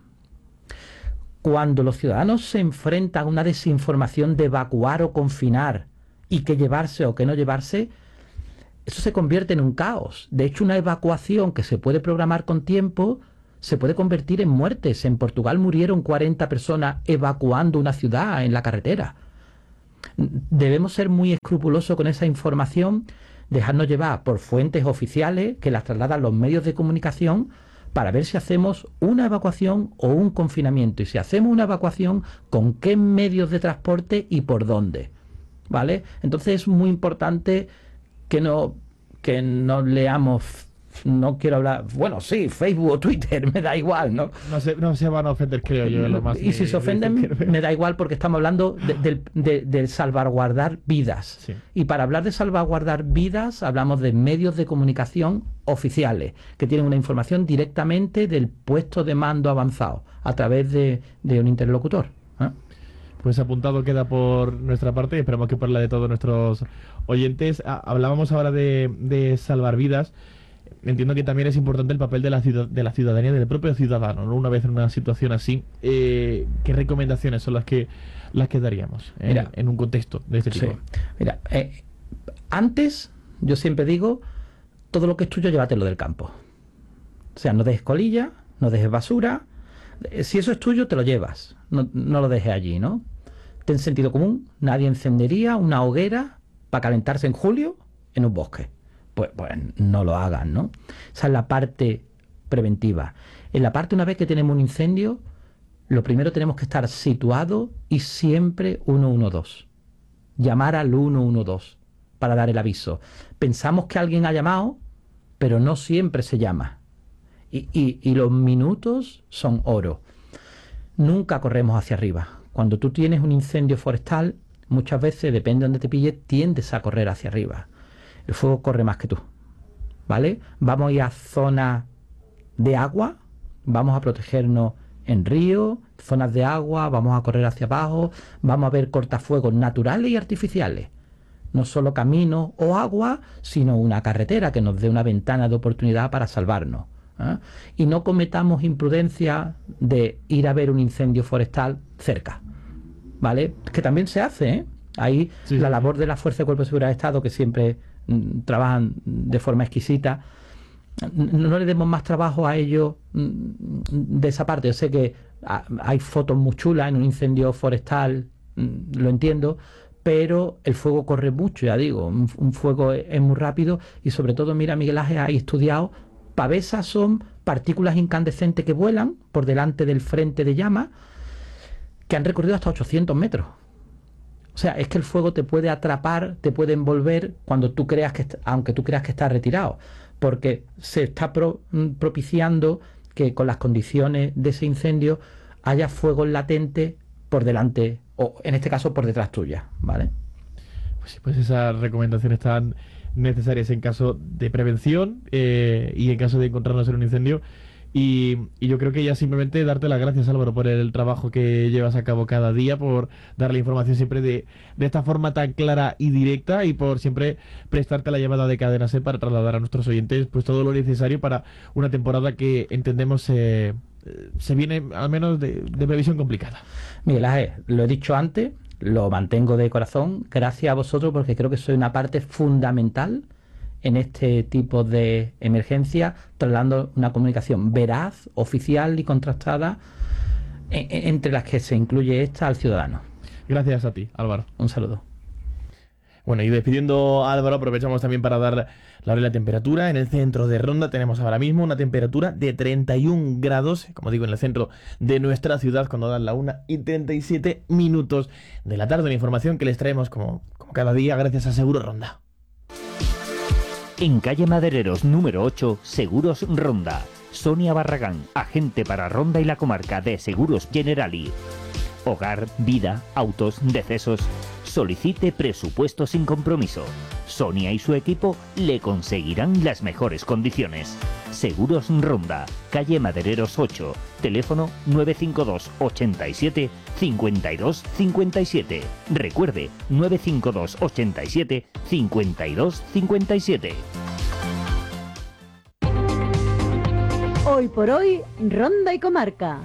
Cuando los ciudadanos se enfrentan a una desinformación de evacuar o confinar y qué llevarse o qué no llevarse, eso se convierte en un caos. De hecho, una evacuación que se puede programar con tiempo se puede convertir en muertes. En Portugal murieron cuarenta personas evacuando una ciudad en la carretera. Debemos ser muy escrupulosos con esa información, dejarnos llevar por fuentes oficiales que las trasladan los medios de comunicación para ver si hacemos una evacuación o un confinamiento. Y si hacemos una evacuación, ¿con qué medios de transporte y por dónde? ¿Vale? Entonces es muy importante que no, que no leamos, no quiero hablar, bueno, sí, Facebook o Twitter, me da igual, ¿no? No se, no se van a ofender, creo yo. Lo más y si se ofenden, me da igual, porque estamos hablando de, de, de, de salvaguardar vidas. Sí. Y para hablar de salvaguardar vidas, hablamos de medios de comunicación oficiales, que tienen una información directamente del puesto de mando avanzado, a través de, de un interlocutor. ¿eh? Pues apuntado queda por nuestra parte y esperamos que por la de todos nuestros oyentes. Ah, hablábamos ahora de, de salvar vidas. Entiendo que también es importante el papel de la, ciudad, de la ciudadanía, del propio ciudadano, ¿no? Una vez en una situación así, eh, ¿qué recomendaciones son las que las que daríamos eh, Mira, en un contexto de este tipo? Sí. Mira, eh, antes, yo siempre digo, todo lo que es tuyo, llévatelo del campo. O sea, no dejes colilla, no dejes basura. Si eso es tuyo, te lo llevas. No, no lo dejes allí, ¿no? Ten sentido común. Nadie encendería una hoguera para calentarse en julio en un bosque. Pues, pues no lo hagan, ¿no? Esa es la parte preventiva. En la parte, una vez que tenemos un incendio, lo primero tenemos que estar situados y siempre uno uno dos. Llamar al uno uno dos para dar el aviso. Pensamos que alguien ha llamado, pero no siempre se llama. Y, y, y los minutos son oro. Nunca corremos hacia arriba. Cuando tú tienes un incendio forestal, muchas veces, depende de dónde te pille, tiendes a correr hacia arriba. El fuego corre más que tú, ¿vale? Vamos a ir a zonas de agua, vamos a protegernos en ríos, zonas de agua, vamos a correr hacia abajo, vamos a ver cortafuegos naturales y artificiales. No solo caminos o agua, sino una carretera que nos dé una ventana de oportunidad para salvarnos. ¿eh? Y no cometamos imprudencia de ir a ver un incendio forestal cerca, ¿vale? Que también se hace, ¿eh? Ahí sí, la labor de la Fuerza de Cuerpo de Seguridad de Estado, que siempre trabajan de forma exquisita, no le demos más trabajo a ellos de esa parte. Yo sé que hay fotos muy chulas en un incendio forestal, lo entiendo, pero el fuego corre mucho, ya digo, un, un fuego es muy rápido y sobre todo, mira, Miguel Ángel, hay estudiado, pavesas son partículas incandescentes que vuelan por delante del frente de llama, que han recorrido hasta ochocientos metros. O sea, es que el fuego te puede atrapar, te puede envolver cuando tú creas que, aunque tú creas que está retirado, porque se está pro, propiciando que con las condiciones de ese incendio haya fuego latente por delante, o en este caso por detrás tuya, ¿vale? Pues sí, pues esas recomendaciones están necesarias en caso de prevención eh, y en caso de encontrarnos en un incendio. Y, y yo creo que ya simplemente darte las gracias, Álvaro, por el trabajo que llevas a cabo cada día, por darle información siempre de, de esta forma tan clara y directa y por siempre prestarte la llamada de Cadena SER para trasladar a nuestros oyentes pues todo lo necesario para una temporada que entendemos eh, se viene al menos de, de previsión complicada. Miguel Ángel, lo he dicho antes, lo mantengo de corazón, gracias a vosotros porque creo que soy una parte fundamental en este tipo de emergencia, trasladando una comunicación veraz, oficial y contrastada, en, en, entre las que se incluye esta al ciudadano. Gracias a ti, Álvaro. Un saludo. Bueno, y despidiendo a Álvaro, aprovechamos también para dar la hora y la temperatura. En el centro de Ronda tenemos ahora mismo una temperatura de treinta y un grados, como digo, en el centro de nuestra ciudad, cuando dan la una y treinta y siete minutos de la tarde. Una información que les traemos como, como cada día gracias a Seguro Ronda. En calle Madereros número ocho, Seguros Ronda. Sonia Barragán, agente para Ronda y la comarca de Seguros Generali. Hogar, vida, autos, decesos. Solicite presupuesto sin compromiso. Sonia y su equipo le conseguirán las mejores condiciones. Seguros Ronda, calle Madereros ocho, teléfono nueve cinco dos ochenta y siete cincuenta y dos cincuenta y siete. Recuerde, nueve cinco dos ochenta y siete cincuenta y dos cincuenta y siete. Hoy por hoy, Ronda y Comarca.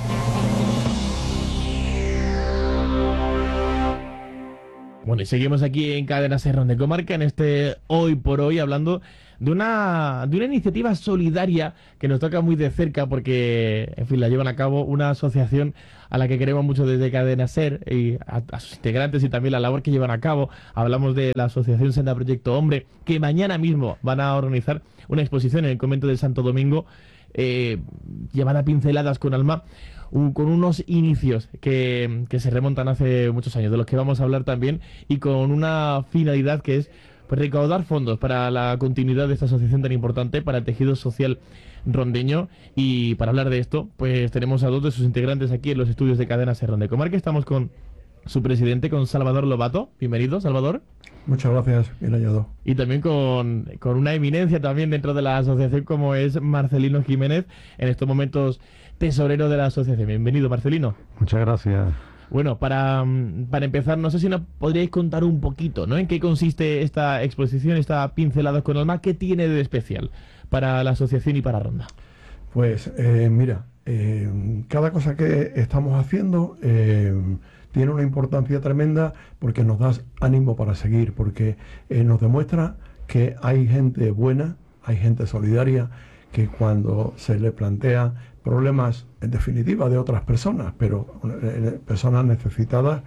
Bueno, y seguimos aquí en Cadena Ser Ronda y Comarca en este Hoy por Hoy, hablando de una, de una iniciativa solidaria que nos toca muy de cerca porque, en fin, la llevan a cabo una asociación a la que queremos mucho desde Cadena Ser y a, a sus integrantes y también la labor que llevan a cabo. Hablamos de la asociación Senda Proyecto Hombre, que mañana mismo van a organizar una exposición en el convento del Santo Domingo, eh, llevada pinceladas con alma, un, con unos inicios que, que se remontan hace muchos años, de los que vamos a hablar también, y con una finalidad que es pues recaudar fondos para la continuidad de esta asociación tan importante para el tejido social rondeño. Y para hablar de esto, pues tenemos a dos de sus integrantes aquí en los estudios de Cadena Ser Ronda y Comarca. Estamos con su presidente, con Salvador Lobato. Bienvenido, Salvador. Muchas gracias, bien hallado. Y también con, con una eminencia también dentro de la asociación, como es Marcelino Jiménez, en estos momentos tesorero de la asociación. Bienvenido, Marcelino. Muchas gracias. Bueno, para, para empezar, no sé si nos podríais contar un poquito, ¿no?, en qué consiste esta exposición, esta Pinceladas con Alma, qué tiene de especial para la asociación y para Ronda. Pues eh, mira, eh, cada cosa que estamos haciendo eh, tiene una importancia tremenda porque nos da ánimo para seguir, porque eh, nos demuestra que hay gente buena, hay gente solidaria, que cuando se le plantea problemas, en definitiva, de otras personas, pero eh, personas necesitadas,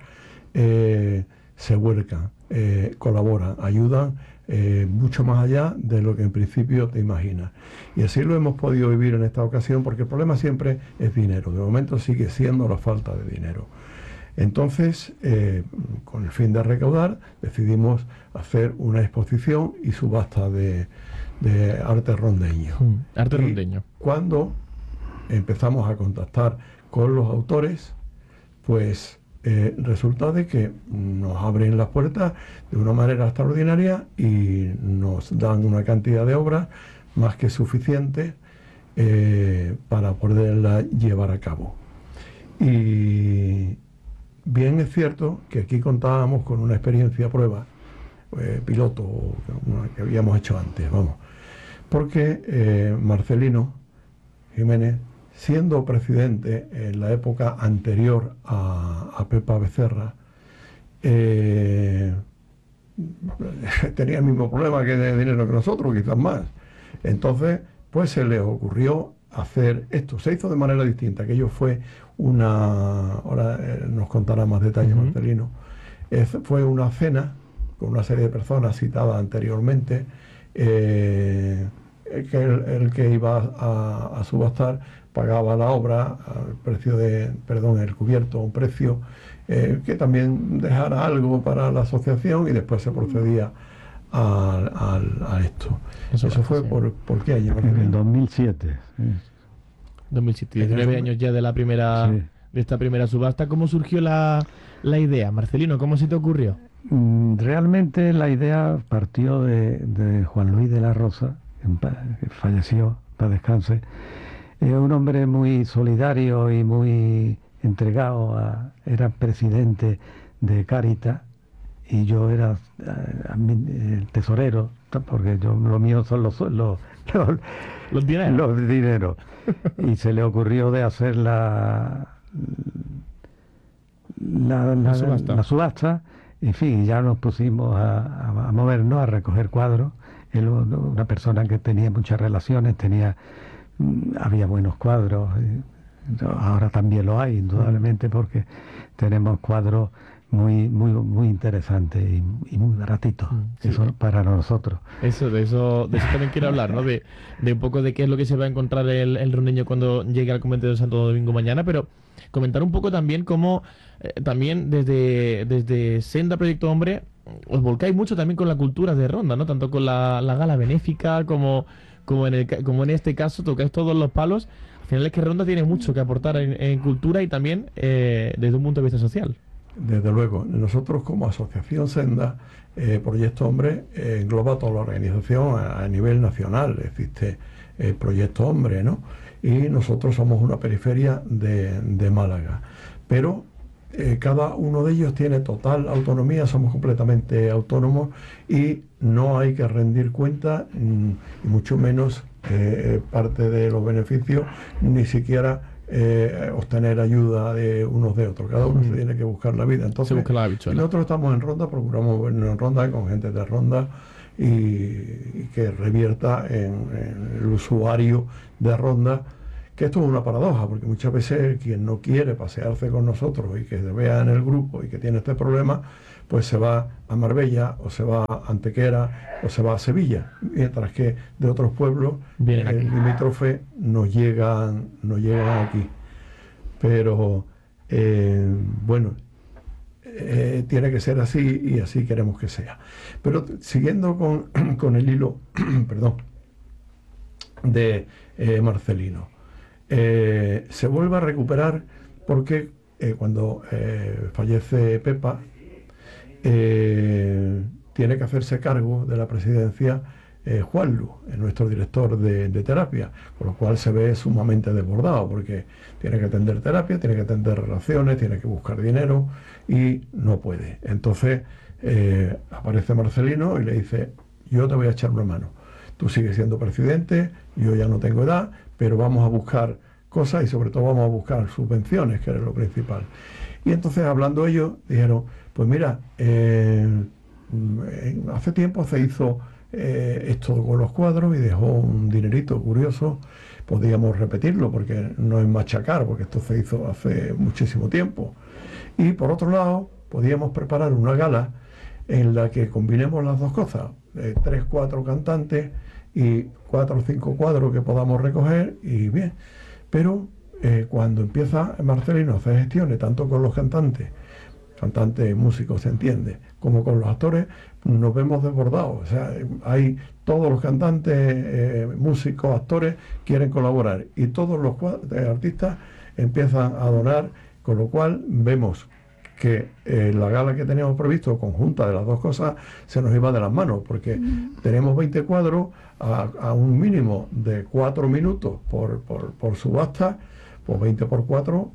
eh, se vuelcan, eh, colaboran, ayudan eh, mucho más allá de lo que en principio te imaginas. Y así lo hemos podido vivir en esta ocasión, porque el problema siempre es dinero. De momento sigue siendo la falta de dinero. Entonces, eh, con el fin de recaudar, decidimos hacer una exposición y subasta de, de arte rondeño. Mm, arte y rondeño. Cuando empezamos a contactar con los autores, pues eh, resulta de que nos abren las puertas de una manera extraordinaria y nos dan una cantidad de obras más que suficiente eh, para poderla llevar a cabo. Y bien es cierto que aquí contábamos con una experiencia prueba, eh, piloto, una que habíamos hecho antes, vamos, porque eh, Marcelino Jiménez, siendo presidente en la época anterior a, a Pepa Becerra, eh, tenía el mismo problema que de dinero que nosotros, quizás más. Entonces, pues se le ocurrió hacer esto. Se hizo de manera distinta. Aquello fue una... Ahora eh, nos contará más detalles, uh-huh. Marcelino. Es, fue una cena con una serie de personas citadas anteriormente, eh, que el, el que iba a, a subastar pagaba la obra al precio de, perdón, el cubierto a un precio eh, que también dejara algo para la asociación, y después se procedía a, a, a esto. Eso, Eso fue sí. por, ¿por qué año? En el dos mil siete. Sí. dos mil siete, diecinueve años ya de la primera, sí. de esta primera subasta. ¿Cómo surgió la, la idea, Marcelino? ¿Cómo se te ocurrió? Realmente la idea partió de, de Juan Luis de la Rosa, que falleció, para descanse. Es un hombre muy solidario y muy entregado. A, era presidente de Cáritas y yo era a, a mí, el tesorero, porque yo lo mío son los los, los, los dineros. Los dineros. Y se le ocurrió de hacer la la, la, la, subasta. la subasta. En fin, ya nos pusimos a, a, a movernos, a recoger cuadros. Él, una persona que tenía muchas relaciones, tenía había buenos cuadros, ahora también lo hay, indudablemente, porque tenemos cuadros muy muy muy interesantes y, y muy baratitos, sí. Eso para nosotros. Eso, de eso, de eso también quiero hablar, ¿no? De, de un poco de qué es lo que se va a encontrar el, el rondeño cuando llegue al convento de Santo Domingo mañana, pero comentar un poco también cómo eh, también desde, desde Senda Proyecto Hombre os volcáis mucho también con la cultura de Ronda, ¿no? Tanto con la, la gala benéfica como como en, el, como en este caso, tocáis todos los palos. Al final es que Ronda tiene mucho que aportar en, en cultura y también eh, desde un punto de vista social. Desde luego, nosotros como Asociación Senda, eh, Proyecto Hombre eh, engloba toda la organización a, a nivel nacional. Existe el Proyecto Hombre, ¿no? Y nosotros somos una periferia de, de Málaga. Pero eh, cada uno de ellos tiene total autonomía, somos completamente autónomos y no hay que rendir cuenta, mm, y mucho menos eh, parte de los beneficios, ni siquiera eh, obtener ayuda de unos de otros. Cada uno mm. se tiene que buscar la vida. Entonces, se busca la bichuela. Nosotros estamos en Ronda, procuramos vernos en Ronda con gente de Ronda y, y que revierta en, en el usuario de Ronda. Que esto es una paradoja, porque muchas veces quien no quiere pasearse con nosotros y que se vea en el grupo y que tiene este problema, pues se va a Marbella, o se va a Antequera, o se va a Sevilla, mientras que de otros pueblos Vienen aquí. eh, limítrofe nos llegan, nos llegan aquí. Pero, eh, bueno, eh, tiene que ser así y así queremos que sea. Pero siguiendo con, con el hilo, perdón, de eh, Marcelino. Eh, se vuelve a recuperar porque eh, cuando eh, fallece Pepa eh, tiene que hacerse cargo de la presidencia eh, Juanlu, nuestro director de, de terapia, con lo cual se ve sumamente desbordado porque tiene que atender terapia, tiene que atender relaciones, tiene que buscar dinero y no puede. Entonces eh, aparece Marcelino y le dice: yo te voy a echar una mano, tú sigues siendo presidente, yo ya no tengo edad, pero vamos a buscar cosas y sobre todo vamos a buscar subvenciones, que era lo principal. Y entonces, hablando ellos, dijeron: pues mira, eh, hace tiempo se hizo eh, esto con los cuadros y dejó un dinerito curioso, podíamos repetirlo porque no es machacar, porque esto se hizo hace muchísimo tiempo. Y por otro lado, podíamos preparar una gala en la que combinemos las dos cosas, eh, tres, cuatro cantantes y cuatro o cinco cuadros que podamos recoger y bien. Pero eh, cuando empieza Marcelino a hacer gestiones, tanto con los cantantes, cantantes, músicos, se entiende, como con los actores, nos vemos desbordados. O sea, hay todos los cantantes, eh, músicos, actores quieren colaborar y todos los eh, artistas empiezan a donar, con lo cual vemos que eh, la gala que teníamos previsto, conjunta de las dos cosas, se nos iba de las manos, porque mm. tenemos veinte cuadros a, a un mínimo de cuatro minutos por, por, por subasta, pues veinte por cuatro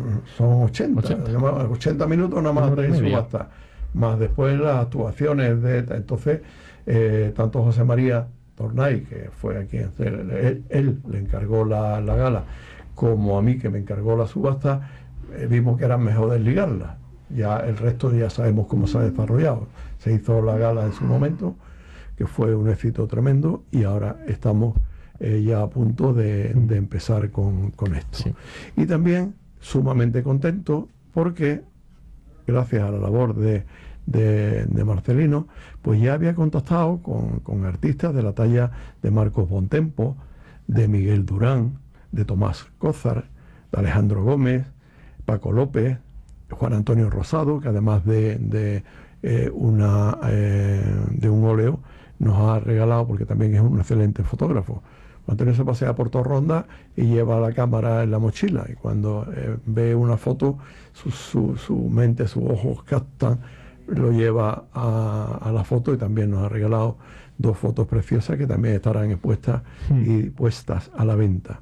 son ochenta, ochenta, ochenta minutos nada más de subasta, más después las actuaciones de... Entonces, eh, tanto José María Tornay, que fue a quien él, él le encargó la, la gala, como a mí, que me encargó la subasta, eh, vimos que era mejor desligarla. Ya el resto ya sabemos cómo se ha desarrollado. Se hizo la gala en su momento, que fue un éxito tremendo, y ahora estamos eh, ya a punto de, de empezar con, con esto. Sí. Y también sumamente contento porque, gracias a la labor de, de, de Marcelino, pues ya había contactado con, con artistas de la talla de Marcos Bontempo, de Miguel Durán, de Tomás Cózar, de Alejandro Gómez, Paco López, Juan Antonio Rosado, que además de, de, eh, una, eh, de un óleo nos ha regalado, porque también es un excelente fotógrafo. Juan Antonio se pasea por toda Ronda y lleva la cámara en la mochila, y cuando eh, ve una foto, su, su, su mente, sus ojos captan, lo lleva a, a la foto, y también nos ha regalado dos fotos preciosas que también estarán expuestas mm. y puestas a la venta.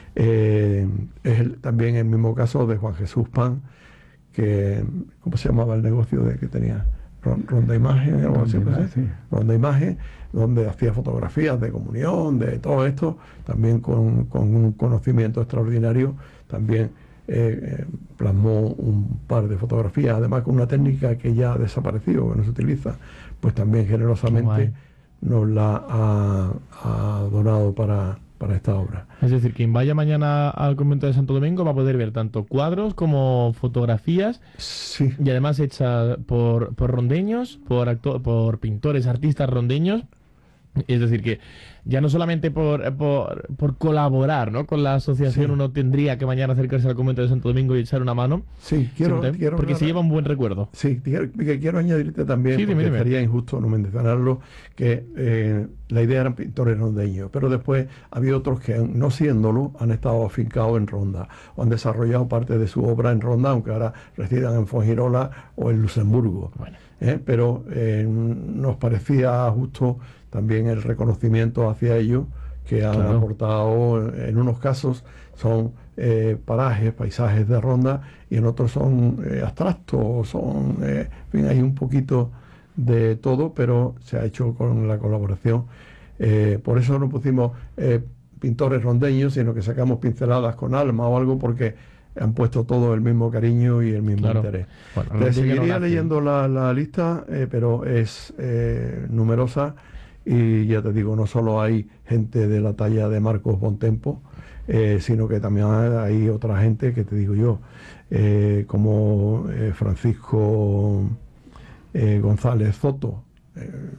Eh, es el, también el mismo caso de Juan Jesús Pan, que, ¿cómo se llamaba el negocio de que tenía? Ronda Imagen, algo así, Ronda, sí. Ronda Imagen, donde hacía fotografías de comunión, de todo esto, también con, con un conocimiento extraordinario, también eh, eh, plasmó un par de fotografías, además con una técnica que ya ha desaparecido, que no se utiliza, pues también generosamente nos la ha, ha donado para... para esta obra. Es decir, quien vaya mañana al convento de Santo Domingo va a poder ver tanto cuadros como fotografías, sí. Y además hechas por, por rondeños, por, acto por pintores, artistas rondeños, Es decir, que ya no solamente por, por, por colaborar, ¿no?, con la asociación, sí, uno tendría que mañana acercarse al convento de Santo Domingo y echar una mano. Sí, quiero, te, quiero porque se lleva un buen recuerdo. Sí, quiero, que quiero añadirte también, sí, porque dime, dime. sería injusto no mencionarlo, que eh, la idea eran pintores rondeños, pero después ha habido otros que, no siéndolo, han estado afincados en Ronda, o han desarrollado parte de su obra en Ronda, aunque ahora residan en Fuengirola o en Luxemburgo. Bueno. Eh, pero eh, nos parecía justo también el reconocimiento hacia ellos, que han claro. aportado, en unos casos son eh, parajes, paisajes de Ronda, y en otros son eh, abstractos, son, eh, en fin, hay un poquito de todo, pero se ha hecho con la colaboración. Eh, por eso no pusimos eh, pintores rondeños, sino que sacamos pinceladas con alma o algo, porque han puesto todo el mismo cariño y el mismo claro. interés. Bueno, Te seguiría no leyendo la, la lista, eh, pero es eh, numerosa. Y ya te digo, no solo hay gente de la talla de Marcos Bontempo, eh, sino que también hay otra gente que te digo yo, eh, como eh, Francisco eh, González Zoto, eh,